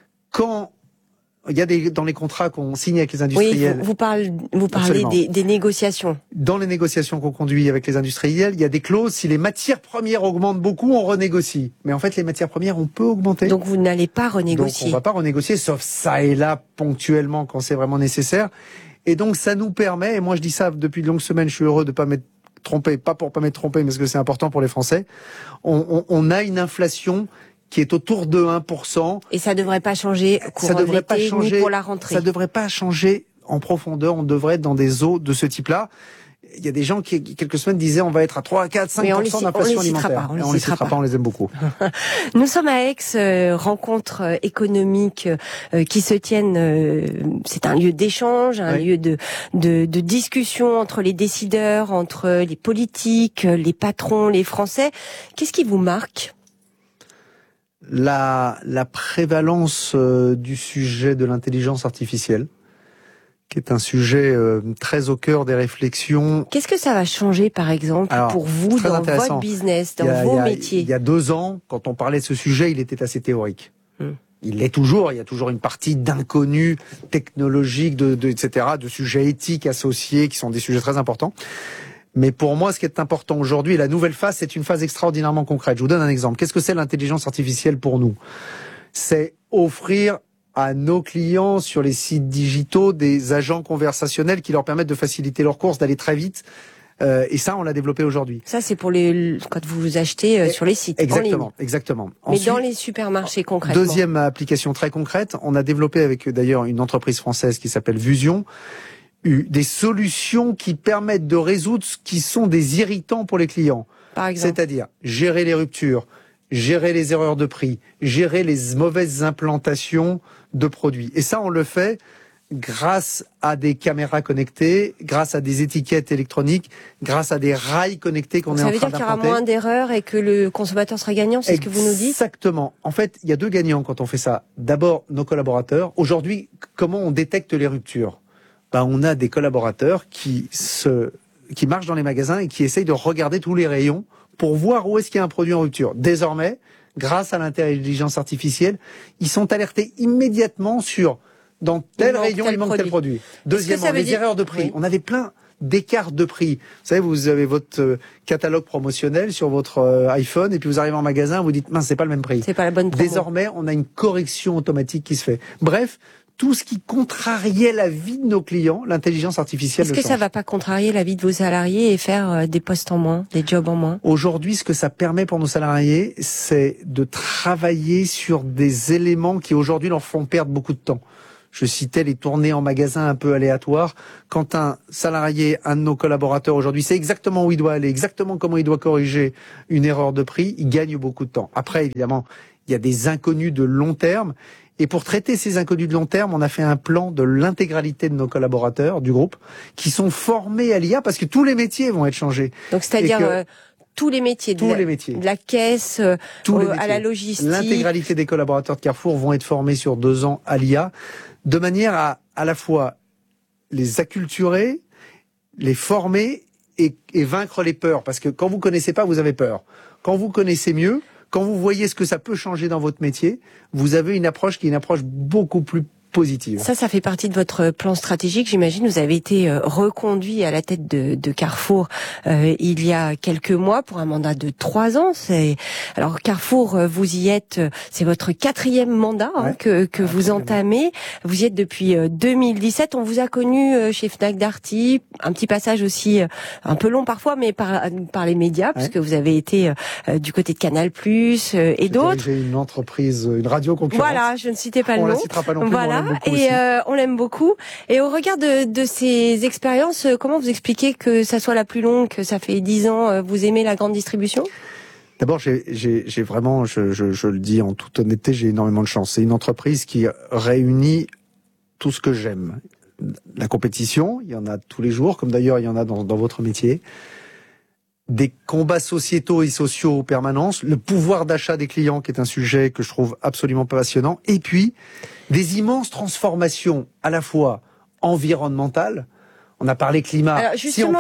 Quand il y a dans les contrats qu'on signe avec les industriels. Oui, vous parlez des négociations. Dans les négociations qu'on conduit avec les industriels, il y a des clauses. Si les matières premières augmentent beaucoup, on renégocie. Mais en fait, les matières premières, on peut augmenter. Donc vous n'allez pas renégocier. Donc on va pas renégocier, sauf ça et là, ponctuellement, quand c'est vraiment nécessaire. Et donc ça nous permet, et moi je dis ça depuis de longues semaines, je suis heureux de pas m'être trompé, pas pour pas m'être trompé, mais parce que c'est important pour les Français. On a une inflation qui est autour de 1%. Et ça devrait pas changer courant de l'été, ni pour la rentrée. Ça devrait pas changer en profondeur. On devrait être dans des eaux de ce type-là. Il y a des gens qui, quelques semaines, disaient on va être à 3, 4, 5% d'inflation alimentaire. On les citera pas, on les aime beaucoup. Nous sommes à Aix, rencontres économiques qui se tiennent. C'est un lieu d'échange, un lieu de discussion entre les décideurs, entre les politiques, les patrons, les Français. Qu'est-ce qui vous marque ? La prévalence du sujet de l'intelligence artificielle, qui est un sujet très au cœur des réflexions. Qu'est-ce que ça va changer, par exemple, pour vous, dans votre business, dans vos métiers ? Il y a 2 ans, quand on parlait de ce sujet, il était assez théorique. il l'est toujours, il y a toujours une partie d'inconnus technologiques, etc., de sujets éthiques associés, qui sont des sujets très importants. Mais pour moi, ce qui est important aujourd'hui, la nouvelle phase, c'est une phase extraordinairement concrète. Je vous donne un exemple. Qu'est-ce que c'est l'intelligence artificielle pour nous? C'est offrir à nos clients sur les sites digitaux des agents conversationnels qui leur permettent de faciliter leurs courses, d'aller très vite. Et ça, on l'a développé aujourd'hui. Ça, c'est pour quand vous achetez sur les sites exactement, en ligne. Exactement. Mais ensuite, dans les supermarchés concrètement. Deuxième application très concrète, on a développé avec d'ailleurs une entreprise française qui s'appelle Vusion, des solutions qui permettent de résoudre ce qui sont des irritants pour les clients. Par exemple. C'est-à-dire gérer les ruptures, gérer les erreurs de prix, gérer les mauvaises implantations de produits. Et ça, on le fait grâce à des caméras connectées, grâce à des étiquettes électroniques, grâce à des rails connectés qu'on est en train d'implanter. Ça veut dire qu'il y aura moins d'erreurs et que le consommateur sera gagnant, c'est ce que vous nous dites? Exactement. En fait, il y a deux gagnants quand on fait ça. D'abord, nos collaborateurs. Aujourd'hui, comment on détecte les ruptures? On a des collaborateurs qui marchent dans les magasins et qui essayent de regarder tous les rayons pour voir où est-ce qu'il y a un produit en rupture. Désormais, grâce à l'intelligence artificielle, ils sont alertés immédiatement sur dans tel rayon, il manque tel produit. Deuxièmement, les erreurs de prix. Oui. On avait plein d'écarts de prix. Vous savez, vous avez votre catalogue promotionnel sur votre iPhone et puis vous arrivez en magasin, vous dites, mince, c'est pas le même prix. C'est pas la bonne promo. Désormais, on a une correction automatique qui se fait. Bref, tout ce qui contrariait la vie de nos clients, l'intelligence artificielle le change. Est-ce que ça va pas contrarier la vie de vos salariés et faire des postes en moins, des jobs en moins? Aujourd'hui, ce que ça permet pour nos salariés, c'est de travailler sur des éléments qui aujourd'hui leur font perdre beaucoup de temps. Je citais les tournées en magasin un peu aléatoires. Quand un salarié, un de nos collaborateurs aujourd'hui, sait exactement où il doit aller, exactement comment il doit corriger une erreur de prix, il gagne beaucoup de temps. Après, évidemment, il y a des inconnus de long terme. Et pour traiter ces inconnus de long terme, on a fait un plan de l'intégralité de nos collaborateurs du groupe qui sont formés à l'IA parce que tous les métiers vont être changés. Donc, c'est-à-dire tous les métiers, de la caisse à la logistique. L'intégralité des collaborateurs de Carrefour vont être formés sur 2 ans à l'IA, de manière à la fois les acculturer, les former et vaincre les peurs. Parce que quand vous connaissez pas, vous avez peur. Quand vous connaissez mieux, quand vous voyez ce que ça peut changer dans votre métier, vous avez une approche qui est une approche beaucoup plus positive. Ça fait partie de votre plan stratégique. J'imagine, vous avez été reconduit à la tête de Carrefour il y a quelques mois pour un mandat de 3 ans. Alors Carrefour, vous y êtes, c'est votre 4e mandat que vous entamez. Vous y êtes depuis 2017. On vous a connu chez Fnac Darty, un petit passage aussi un peu long parfois, mais par les médias, puisque vous avez été du côté de Canal+, et d'autres. J'ai une entreprise, une radio concurrente. Voilà, je ne citais pas le nom. On la citera pas non plus. Voilà. Et on l'aime beaucoup. Et au regard de ces expériences, comment vous expliquez que ça soit la plus longue, que ça fait 10 ans, vous aimez la grande distribution? D'abord, j'ai vraiment, je le dis en toute honnêteté, j'ai énormément de chance. C'est une entreprise qui réunit tout ce que j'aime. La compétition, il y en a tous les jours, comme d'ailleurs il y en a dans votre métier. Des combats sociétaux et sociaux en permanence, le pouvoir d'achat des clients qui est un sujet que je trouve absolument passionnant, et puis des immenses transformations à la fois environnementales. On a parlé climat. Alors,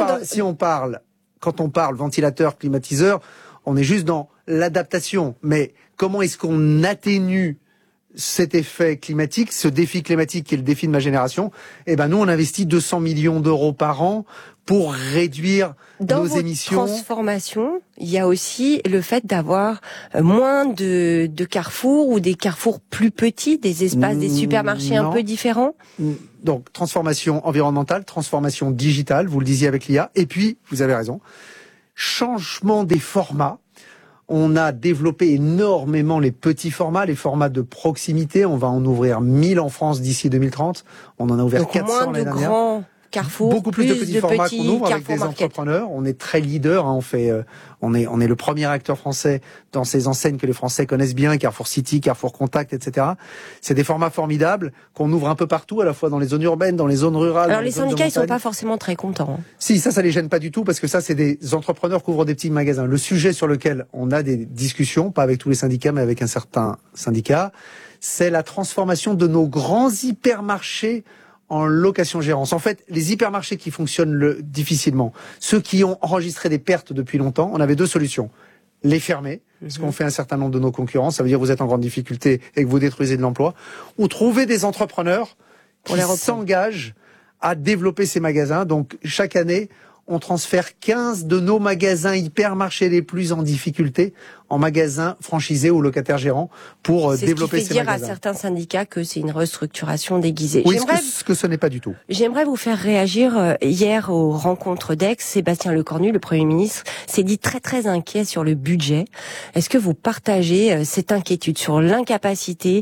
Quand on parle ventilateur, climatiseur, on est juste dans l'adaptation. Mais comment est-ce qu'on atténue cet effet climatique, ce défi climatique qui est le défi de ma génération? Nous, on investit 200 millions d'euros par an pour réduire nos émissions. Dans votre transformation, il y a aussi le fait d'avoir moins de carrefours ou des carrefours plus petits, des espaces, des supermarchés un peu différents. Donc, transformation environnementale, transformation digitale, vous le disiez avec l'IA. Et puis, vous avez raison, changement des formats. On a développé énormément les petits formats, les formats de proximité. On va en ouvrir 1000 en France d'ici 2030. On en a ouvert 400 l'année dernière. Grands Carrefour, beaucoup plus de petits formats qu'on ouvre avec des entrepreneurs. On est très leader. On est le premier acteur français dans ces enseignes que les Français connaissent bien, Carrefour City, Carrefour Contact, etc. C'est des formats formidables qu'on ouvre un peu partout, à la fois dans les zones urbaines, dans les zones rurales. Alors les syndicats, ils sont pas forcément très contents. Si, ça les gêne pas du tout parce que ça, c'est des entrepreneurs qui ouvrent des petits magasins. Le sujet sur lequel on a des discussions, pas avec tous les syndicats, mais avec un certain syndicat, c'est la transformation de nos grands hypermarchés en location-gérance. En fait, les hypermarchés qui fonctionnent difficilement, ceux qui ont enregistré des pertes depuis longtemps, on avait 2 solutions. Les fermer, ce qu'ont fait un certain nombre de nos concurrents, ça veut dire que vous êtes en grande difficulté et que vous détruisez de l'emploi, ou trouver des entrepreneurs qui s'engagent à développer ces magasins. Donc chaque année, on transfère 15 de nos magasins hypermarchés les plus en difficulté en magasins franchisés ou locataires gérants pour développer ces magasins. C'est ce qui fait dire à certains syndicats que c'est une restructuration déguisée. Oui, ce que ce n'est pas du tout. J'aimerais vous faire réagir. Hier, aux rencontres d'Aix, Sébastien Lecornu, le Premier ministre, s'est dit très très inquiet sur le budget. Est-ce que vous partagez cette inquiétude sur l'incapacité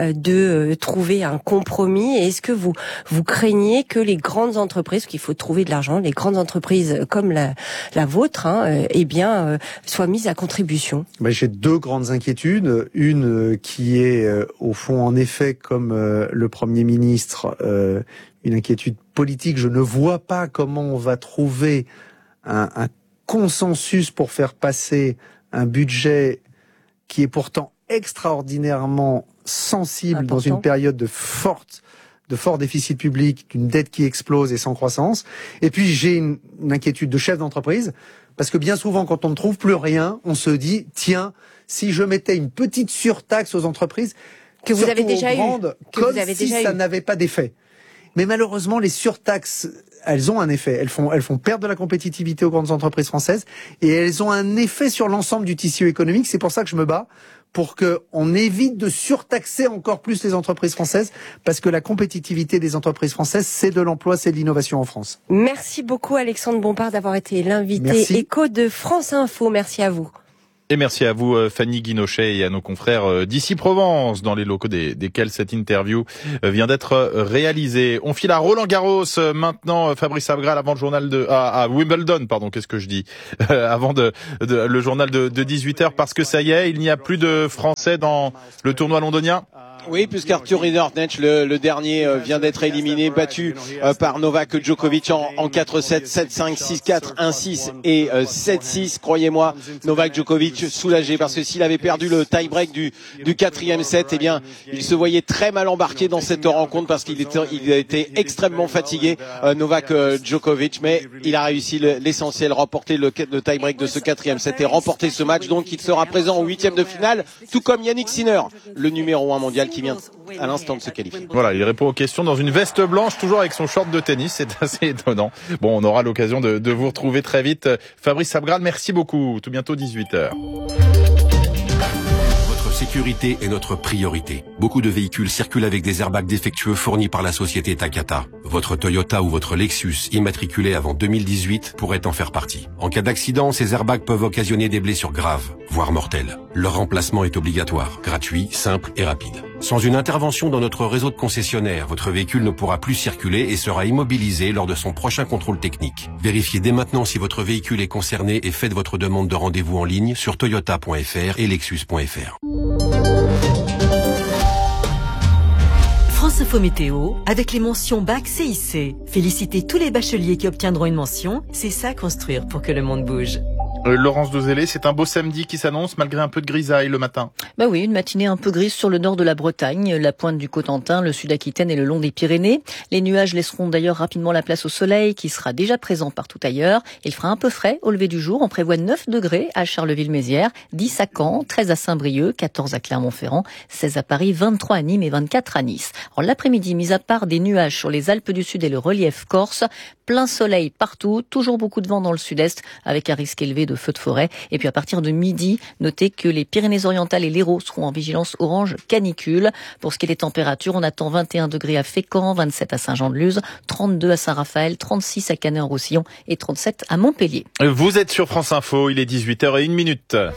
de trouver un compromis? Et est-ce que vous craignez que les grandes entreprises, qu'il faut trouver de l'argent, les grandes entreprises comme la vôtre, soient mises à contribution? J'ai deux grandes inquiétudes. Une qui est, au fond, en effet, comme le Premier ministre, une inquiétude politique. Je ne vois pas comment on va trouver un consensus pour faire passer un budget qui est pourtant extraordinairement sensible dans une période de fort déficit public, d'une dette qui explose et sans croissance. Et puis j'ai une inquiétude de chef d'entreprise, parce que bien souvent, quand on ne trouve plus rien, on se dit, tiens, si je mettais une petite surtaxe aux entreprises, que vous avez déjà eu, comme si ça n'avait pas d'effet. Mais malheureusement, les surtaxes, elles ont un effet. Elles font perdre de la compétitivité aux grandes entreprises françaises et elles ont un effet sur l'ensemble du tissu économique. C'est pour ça que je me bats pour qu'on évite de surtaxer encore plus les entreprises françaises, parce que la compétitivité des entreprises françaises, c'est de l'emploi, c'est de l'innovation en France. Merci beaucoup Alexandre Bompard d'avoir été l'invité éco de France Info. Merci à vous. Et merci à vous Fanny Guinochet et à nos confrères d'Ici Provence, dans les locaux desquels cette interview vient d'être réalisée. On file à Roland-Garros maintenant, Fabrice Abgral avant le journal à Wimbledon, pardon, qu'est-ce que je dis avant le journal de 18h, parce que ça y est, il n'y a plus de Français dans le tournoi londonien. Oui, puisqu'Arthur Ridornetsch, le dernier, vient d'être éliminé, battu par Novak Djokovic en 4-7, 7-5, 6-4, 1-6 et 7-6. Croyez-moi, Novak Djokovic soulagé, parce que s'il avait perdu le tie-break du 4e set, eh bien, il se voyait très mal embarqué dans cette rencontre, parce qu'il a été extrêmement fatigué, Novak Djokovic, mais il a réussi l'essentiel, remporter le tie-break de ce 4e set et remporter ce match. Donc, il sera présent au 8e de finale, tout comme Yannick Sinner, le numéro 1 mondial, qui vient à l'instant de se qualifier. Voilà, il répond aux questions dans une veste blanche, toujours avec son short de tennis, c'est assez étonnant. Bon, on aura l'occasion de vous retrouver très vite. Fabrice Abgral, merci beaucoup. Tout bientôt 18h. Votre sécurité est notre priorité. Beaucoup de véhicules circulent avec des airbags défectueux fournis par la société Takata. Votre Toyota ou votre Lexus immatriculé avant 2018 pourrait en faire partie. En cas d'accident, ces airbags peuvent occasionner des blessures graves, voire mortelles. Leur remplacement est obligatoire, gratuit, simple et rapide. Sans une intervention dans notre réseau de concessionnaires, votre véhicule ne pourra plus circuler et sera immobilisé lors de son prochain contrôle technique. Vérifiez dès maintenant si votre véhicule est concerné et faites votre demande de rendez-vous en ligne sur toyota.fr et lexus.fr. France Info Météo, avec les mentions BAC CIC. Félicitez tous les bacheliers qui obtiendront une mention, c'est ça construire pour que le monde bouge. Laurence Dozélé, c'est un beau samedi qui s'annonce malgré un peu de grisaille le matin. Bah oui, une matinée un peu grise sur le nord de la Bretagne, la pointe du Cotentin, le sud-Aquitaine et le long des Pyrénées. Les nuages laisseront d'ailleurs rapidement la place au soleil qui sera déjà présent partout ailleurs. Il fera un peu frais au lever du jour. On prévoit 9 degrés à Charleville-Mézières, 10 à Caen, 13 à Saint-Brieuc, 14 à Clermont-Ferrand, 16 à Paris, 23 à Nîmes et 24 à Nice. Alors l'après-midi, mis à part des nuages sur les Alpes du Sud et le relief corse, plein soleil partout, toujours beaucoup de vent dans le sud-est avec un risque élevé de feux de forêt. Et puis à partir de midi, notez que les Pyrénées-Orientales et l'Hérault seront en vigilance orange canicule. Pour ce qui est des températures, on attend 21 degrés à Fécamp, 27 à Saint-Jean-de-Luz, 32 à Saint-Raphaël, 36 à Canet-en-Roussillon et 37 à Montpellier. Vous êtes sur France Info, il est 18h01.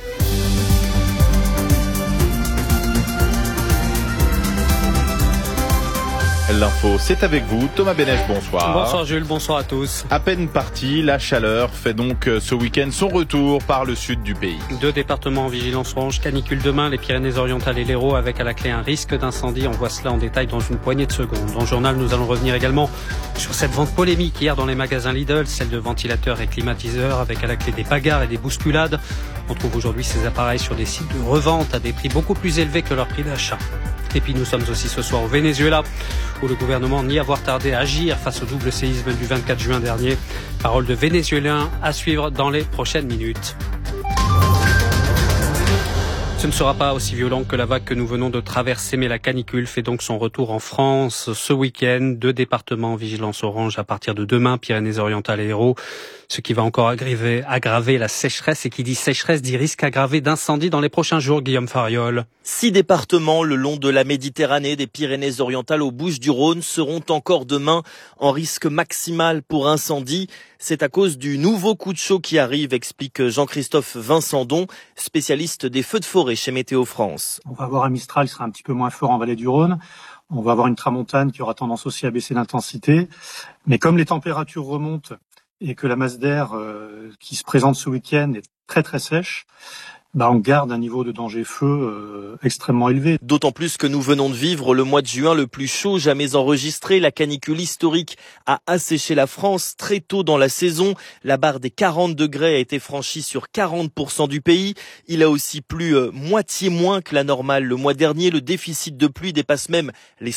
L'info, c'est avec vous. Thomas Bénèche, bonsoir. Bonsoir Jules, bonsoir à tous. À peine parti, la chaleur fait donc ce week-end son retour par le sud du pays. 2 départements en vigilance orange canicule demain, les Pyrénées-Orientales et l'Hérault, avec à la clé un risque d'incendie. On voit cela en détail dans une poignée de secondes. Dans le journal, nous allons revenir également sur cette vente polémique hier dans les magasins Lidl, celle de ventilateurs et climatiseurs, avec à la clé des bagarres et des bousculades. On trouve aujourd'hui ces appareils sur des sites de revente à des prix beaucoup plus élevés que leur prix d'achat. Et puis nous sommes aussi ce soir au Venezuela, où le gouvernement nie avoir tardé à agir face au double séisme du 24 juin dernier. Parole de Vénézuéliens à suivre dans les prochaines minutes. Ce ne sera pas aussi violent que la vague que nous venons de traverser, mais la canicule fait donc son retour en France ce week-end. 2 départements en vigilance orange à partir de demain, Pyrénées-Orientales et Hérault. Ce qui va encore aggraver la sécheresse, et qui dit sécheresse dit risque aggravé d'incendie dans les prochains jours, Guillaume Fariol. 6 départements le long de la Méditerranée, des Pyrénées-Orientales aux Bouches-du-Rhône, seront encore demain en risque maximal pour incendie. C'est à cause du nouveau coup de chaud qui arrive, explique Jean-Christophe Vincendon, spécialiste des feux de forêt chez Météo France. On va avoir un Mistral qui sera un petit peu moins fort en vallée du Rhône. On va avoir une tramontane qui aura tendance aussi à baisser d'intensité. Mais comme les températures remontent et que la masse d'air qui se présente ce week-end est très très sèche, on garde un niveau de danger feu extrêmement élevé. D'autant plus que nous venons de vivre le mois de juin le plus chaud jamais enregistré. La canicule historique a asséché la France très tôt dans la saison. La barre des 40 degrés a été franchie sur 40% du pays. Il a aussi plu moitié moins que la normale le mois dernier. Le déficit de pluie dépasse même les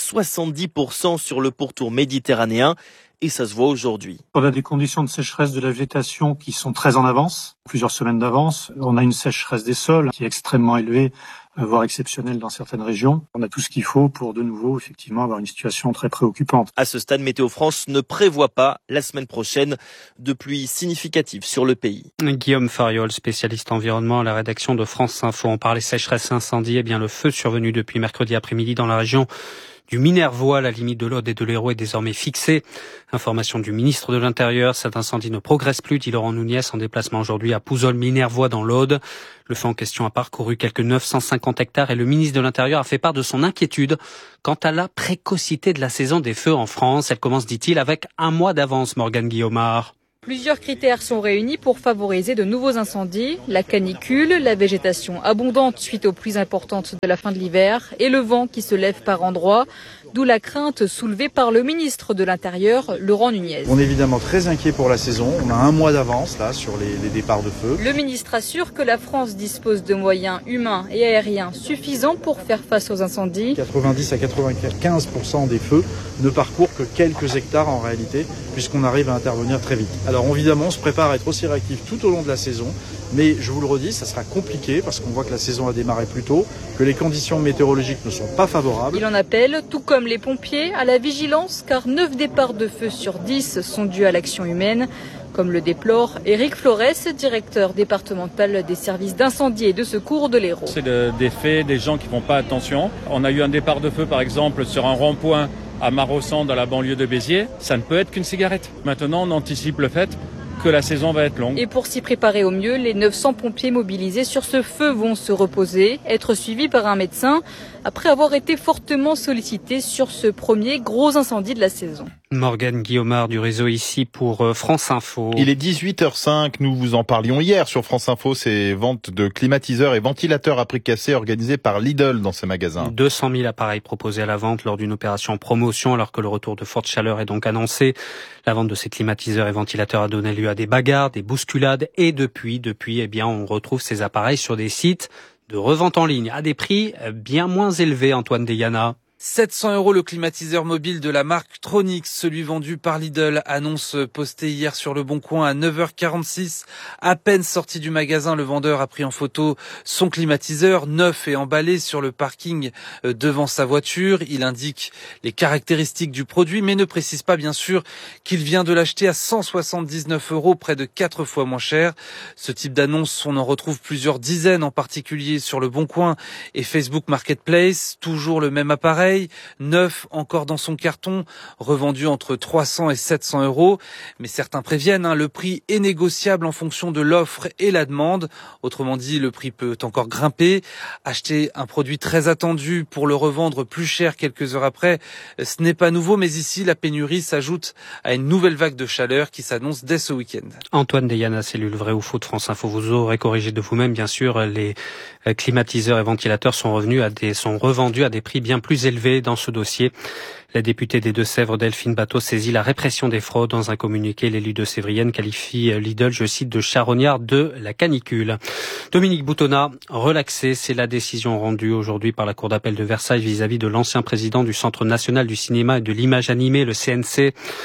70% sur le pourtour méditerranéen. Et ça se voit aujourd'hui. On a des conditions de sécheresse de la végétation qui sont très en avance, plusieurs semaines d'avance. On a une sécheresse des sols qui est extrêmement élevée, voire exceptionnelle dans certaines régions. On a tout ce qu'il faut pour de nouveau, effectivement, avoir une situation très préoccupante. À ce stade, Météo France ne prévoit pas, la semaine prochaine, de pluie significative sur le pays. Guillaume Fariol, spécialiste environnement à la rédaction de France Info. On parlait sécheresse incendie. Eh bien, le feu survenu depuis mercredi après-midi dans la région du Minervois, la limite de l'Aude et de l'Hérault est désormais fixée. Information du ministre de l'Intérieur, cet incendie ne progresse plus, dit Laurent Nunez en déplacement aujourd'hui à Pouzol-Minervois dans l'Aude. Le feu en question a parcouru quelques 950 hectares et le ministre de l'Intérieur a fait part de son inquiétude quant à la précocité de la saison des feux en France. Elle commence, dit-il, avec 1 mois d'avance, Morgane Guillaumard. Plusieurs critères sont réunis pour favoriser de nouveaux incendies. La canicule, la végétation abondante suite aux pluies importantes de la fin de l'hiver et le vent qui se lève par endroits. D'où la crainte soulevée par le ministre de l'Intérieur, Laurent Nunez. On est évidemment très inquiet pour la saison. On a 1 mois d'avance là sur les départs de feu. Le ministre assure que la France dispose de moyens humains et aériens suffisants pour faire face aux incendies. 90 à 95% des feux ne parcourent que quelques hectares en réalité, puisqu'on arrive à intervenir très vite. Alors évidemment, on se prépare à être aussi réactif tout au long de la saison, mais je vous le redis, ça sera compliqué parce qu'on voit que la saison a démarré plus tôt, que les conditions météorologiques ne sont pas favorables. Il en appelle, tout comme les pompiers, à la vigilance, car 9 départs de feu sur 10 sont dus à l'action humaine. Comme le déplore Éric Flores, directeur départemental des services d'incendie et de secours de l'Hérault. C'est des faits, des gens qui ne font pas attention. On a eu un départ de feu par exemple sur un rond-point à Marossan dans la banlieue de Béziers. Ça ne peut être qu'une cigarette. Maintenant on anticipe le fait que la saison va être longue. Et pour s'y préparer au mieux, les 900 pompiers mobilisés sur ce feu vont se reposer, être suivis par un médecin, après avoir été fortement sollicités sur ce premier gros incendie de la saison. Morgane Guillaumard du réseau ici pour France Info. Il est 18h05, nous vous en parlions hier sur France Info, ces ventes de climatiseurs et ventilateurs à prix cassé organisées par Lidl dans ses magasins. 200 000 appareils proposés à la vente lors d'une opération promotion alors que le retour de forte chaleur est donc annoncé. La vente de ces climatiseurs et ventilateurs a donné lieu à des bagarres, des bousculades et depuis, on retrouve ces appareils sur des sites de revente en ligne à des prix bien moins élevés, Antoine Deyana. 700 € le climatiseur mobile de la marque Tronix, celui vendu par Lidl, annonce postée hier sur Le Bon Coin à 9h46. À peine sorti du magasin, le vendeur a pris en photo son climatiseur neuf et emballé sur le parking devant sa voiture. Il indique les caractéristiques du produit, mais ne précise pas bien sûr qu'il vient de l'acheter à 179 €, près de 4 fois moins cher. Ce type d'annonce, on en retrouve plusieurs dizaines, en particulier sur Le Bon Coin et Facebook Marketplace. Toujours le même appareil, neuf encore dans son carton, revendu entre 300 et 700 €. Mais certains préviennent, le prix est négociable en fonction de l'offre et la demande. Autrement dit, le prix peut encore grimper. Acheter un produit très attendu pour le revendre plus cher quelques heures après, ce n'est pas nouveau, mais ici, la pénurie s'ajoute à une nouvelle vague de chaleur qui s'annonce dès ce week-end. Antoine Deyana, cellule vrai ou faux de France Info, vous aurez corrigé de vous-même, bien sûr. Les climatiseurs et ventilateurs sont revendus à des prix bien plus élevés dans ce dossier. La députée des Deux-Sèvres, Delphine Batteau, saisit la répression des fraudes. Dans un communiqué, l'élu de Sévrienne qualifie Lidl, je cite, de charognard de la canicule. Dominique Boutonnat, relaxé, c'est la décision rendue aujourd'hui par la Cour d'appel de Versailles vis-à-vis de l'ancien président du Centre national du cinéma et de l'image animée, le CNC.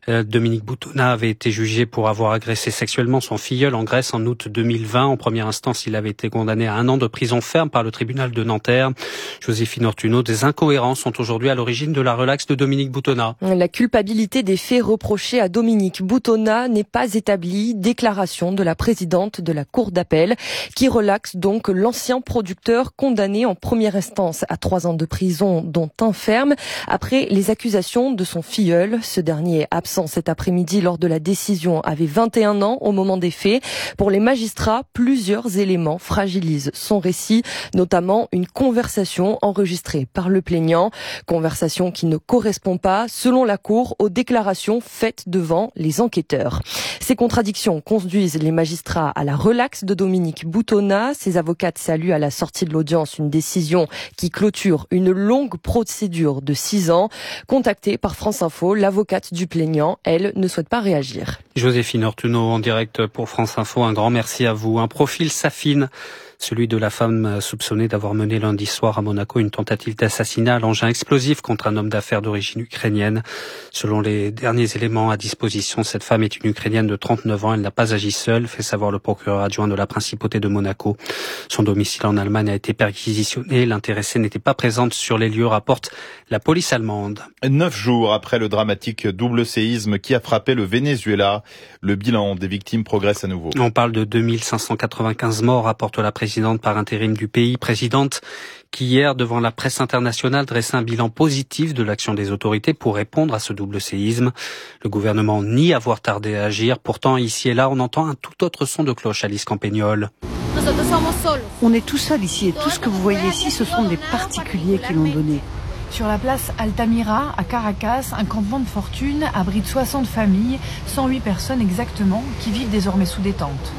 Dominique Boutonna avait été jugé pour avoir agressé sexuellement son filleul en Grèce en août 2020. En première instance, il avait été condamné à 1 an de prison ferme par le tribunal de Nanterre. Joséphine Ortuno, des incohérences sont aujourd'hui à l'origine de la relaxe de Dominique Boutonna. La culpabilité des faits reprochés à Dominique Boutonna n'est pas établie. Déclaration de la présidente de la Cour d'appel qui relaxe donc l'ancien producteur condamné en première instance à 3 ans de prison, dont 1 ferme, après les accusations de son filleul. Ce dernier, absent cet après-midi lors de la décision, avait 21 ans au moment des faits. Pour les magistrats, plusieurs éléments fragilisent son récit, notamment une conversation enregistrée par le plaignant. Conversation qui ne correspond pas, selon la Cour, aux déclarations faites devant les enquêteurs. Ces contradictions conduisent les magistrats à la relaxe de Dominique Boutonna. Ses avocates saluent à la sortie de l'audience une décision qui clôture une longue procédure de 6 ans. Contactée par France Info, l'avocate du plaignant, elle, ne souhaite pas réagir. Joséphine Ortuno en direct pour France Info, un grand merci à vous. Un profil s'affine, celui de la femme soupçonnée d'avoir mené lundi soir à Monaco une tentative d'assassinat à l'engin explosif contre un homme d'affaires d'origine ukrainienne. Selon les derniers éléments à disposition, cette femme est une Ukrainienne de 39 ans. Elle n'a pas agi seule, fait savoir le procureur adjoint de la principauté de Monaco. Son domicile en Allemagne a été perquisitionné. L'intéressée n'était pas présente sur les lieux, rapporte la police allemande. 9 jours après le dramatique double séisme qui a frappé le Venezuela, le bilan des victimes progresse à nouveau. On parle de 2595 morts, rapporte la présidente par intérim du pays, présidente qui hier, devant la presse internationale, dressait un bilan positif de l'action des autorités pour répondre à ce double séisme. Le gouvernement nie avoir tardé à agir. Pourtant, ici et là, on entend un tout autre son de cloche, Alice Campagnol. On est tout seul ici et tout ce que vous voyez ici, ce sont des particuliers qui l'ont donné. Sur la place Altamira, à Caracas, un campement de fortune abrite 60 familles, 108 personnes exactement, qui vivent désormais sous des tentes.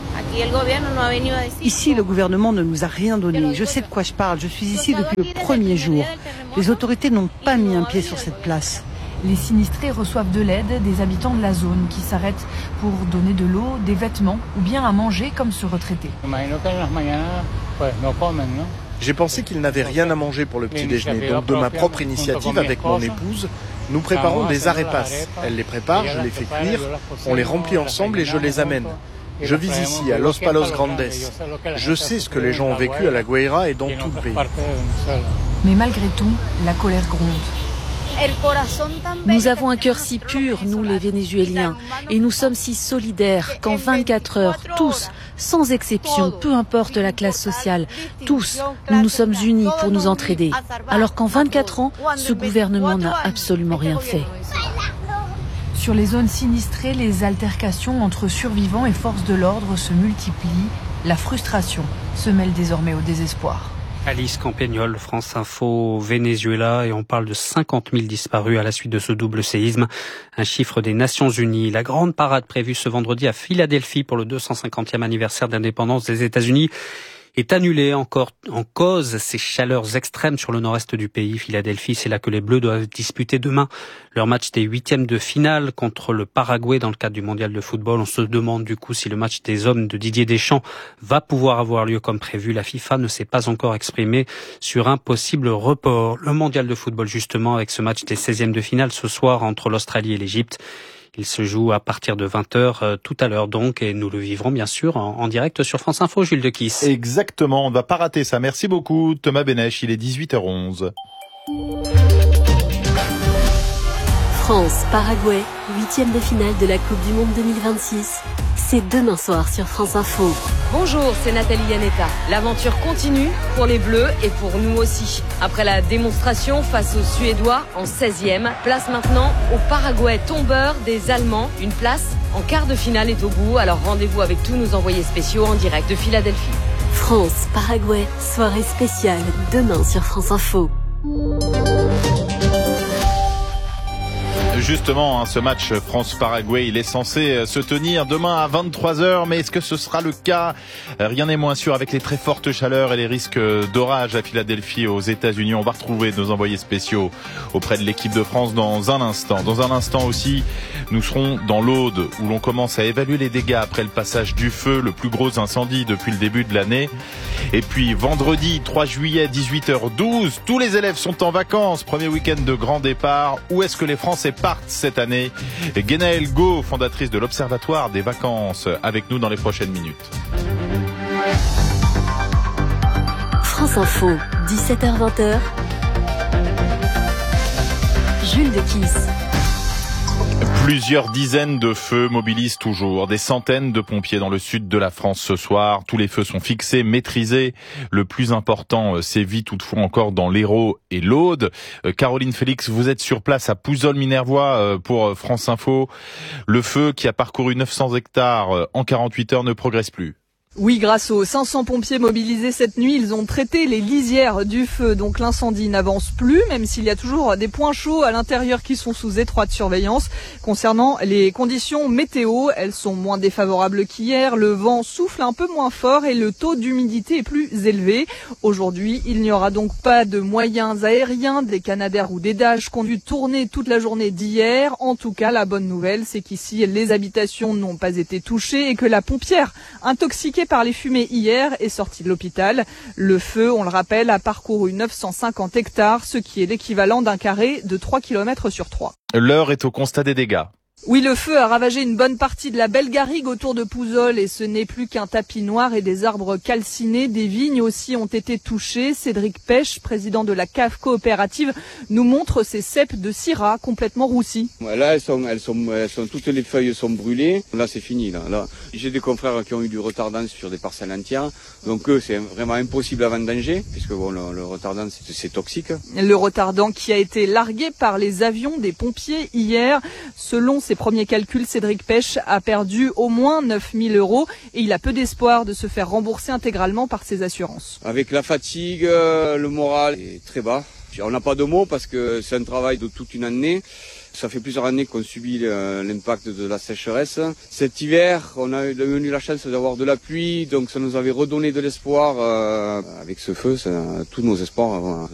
Ici, le gouvernement ne nous a rien donné. Je sais de quoi je parle. Je suis ici depuis le premier jour. Les autorités n'ont pas mis un pied sur cette place. Les sinistrés reçoivent de l'aide des habitants de la zone qui s'arrêtent pour donner de l'eau, des vêtements ou bien à manger comme ce retraité. J'ai pensé qu'ils n'avaient rien à manger pour le petit déjeuner, donc de ma propre initiative avec mon épouse, nous préparons des arepas. Elle les prépare, je les fais cuire, on les remplit ensemble et je les amène. Je vis ici, à Los Palos Grandes. Je sais ce que les gens ont vécu à La Guaira et dans tout le pays. Mais malgré tout, la colère gronde. Nous avons un cœur si pur, nous les Vénézuéliens, et nous sommes si solidaires qu'en 24 heures, tous, sans exception, peu importe la classe sociale, tous, nous nous sommes unis pour nous entraider. Alors qu'en 24 ans, ce gouvernement n'a absolument rien fait. Sur les zones sinistrées, les altercations entre survivants et forces de l'ordre se multiplient. La frustration se mêle désormais au désespoir. Alice Campagnol, France Info, Venezuela, et on parle de 50 000 disparus à la suite de ce double séisme. Un chiffre des Nations Unies. La grande parade prévue ce vendredi à Philadelphie pour le 250e anniversaire d'indépendance des États-Unis est annulée, encore en cause ces chaleurs extrêmes sur le nord-est du pays. Philadelphie, c'est là que les Bleus doivent disputer demain leur match des 8e de finale contre le Paraguay dans le cadre du mondial de football. On se demande du coup si le match des hommes de Didier Deschamps va pouvoir avoir lieu comme prévu. La FIFA ne s'est pas encore exprimée sur un possible report. Le mondial de football justement avec ce match des 16e de finale ce soir entre l'Australie et l'Égypte. Il se joue à partir de 20h tout à l'heure donc, et nous le vivrons bien sûr en direct sur France Info, Jules de Kiss. Exactement, on ne va pas rater ça. Merci beaucoup Thomas Benech, il est 18h11. France-Paraguay, 8e de finale de la Coupe du Monde 2026. C'est demain soir sur France Info. Bonjour, c'est Nathalie Yanetta. L'aventure continue pour les Bleus et pour nous aussi. Après la démonstration face aux Suédois en 16e, place maintenant au Paraguay tombeur des Allemands. Une place en quart de finale est au bout, alors rendez-vous avec tous nos envoyés spéciaux en direct de Philadelphie. France-Paraguay, soirée spéciale, demain sur France Info. Justement, ce match France-Paraguay, il est censé se tenir demain à 23h, mais est-ce que ce sera le cas? Rien n'est moins sûr avec les très fortes chaleurs et les risques d'orage à Philadelphie, aux États-Unis. On va retrouver nos envoyés spéciaux auprès de l'équipe de France dans un instant. Dans un instant aussi, nous serons dans l'Aude, où l'on commence à évaluer les dégâts après le passage du feu, le plus gros incendie depuis le début de l'année. Et puis vendredi 3 juillet 18h12, tous les élèves sont en vacances, premier week-end de grand départ. Où est-ce que les Français partent? repartent cette année. Guénaëlle Go, fondatrice de l'Observatoire des vacances, avec nous dans les prochaines minutes. France Info, 17h-20h. Jules Dequisse. Plusieurs dizaines de feux mobilisent toujours des centaines de pompiers dans le sud de la France ce soir. Tous les feux sont fixés, maîtrisés. Le plus important sévit toutefois encore dans l'Hérault et l'Aude. Caroline Félix, vous êtes sur place à Pouzol-Minervois pour France Info. Le feu qui a parcouru 900 hectares en 48 heures ne progresse plus. Oui, grâce aux 500 pompiers mobilisés cette nuit, ils ont traité les lisières du feu. Donc l'incendie n'avance plus, même s'il y a toujours des points chauds à l'intérieur qui sont sous étroite surveillance. Concernant les conditions météo, elles sont moins défavorables qu'hier. Le vent souffle un peu moins fort et le taux d'humidité est plus élevé. Aujourd'hui, il n'y aura donc pas de moyens aériens, des Canadair ou des Dash qui ont dû tourner toute la journée d'hier. En tout cas, la bonne nouvelle, c'est qu'ici, les habitations n'ont pas été touchées et que la pompière intoxiquée par les fumées hier est sortie de l'hôpital. Le feu, on le rappelle, a parcouru 950 hectares, ce qui est l'équivalent d'un carré de 3 km sur 3. L'heure est au constat des dégâts. Oui, le feu a ravagé une bonne partie de la belle garrigue autour de Pouzol et ce n'est plus qu'un tapis noir et des arbres calcinés. Des vignes aussi ont été touchées. Cédric Pêche, président de la cave coopérative, nous montre ces ceps de syrah complètement roussis. Là, elles sont toutes les feuilles sont brûlées. Là, c'est fini. Là. J'ai des confrères qui ont eu du retardant sur des parcelles entières. Donc eux, c'est vraiment impossible à vendanger puisque bon, le retardant, c'est toxique. Le retardant qui a été largué par les avions des pompiers hier. Selon ses premiers calculs, Cédric Pêche a perdu au moins 9 000 € et il a peu d'espoir de se faire rembourser intégralement par ses assurances. Avec la fatigue, le moral est très bas. On n'a pas de mots parce que c'est un travail de toute une année. Ça fait plusieurs années qu'on subit l'impact de la sécheresse. Cet hiver, on a eu la chance d'avoir de la pluie, donc ça nous avait redonné de l'espoir. Avec ce feu, tous nos espoirs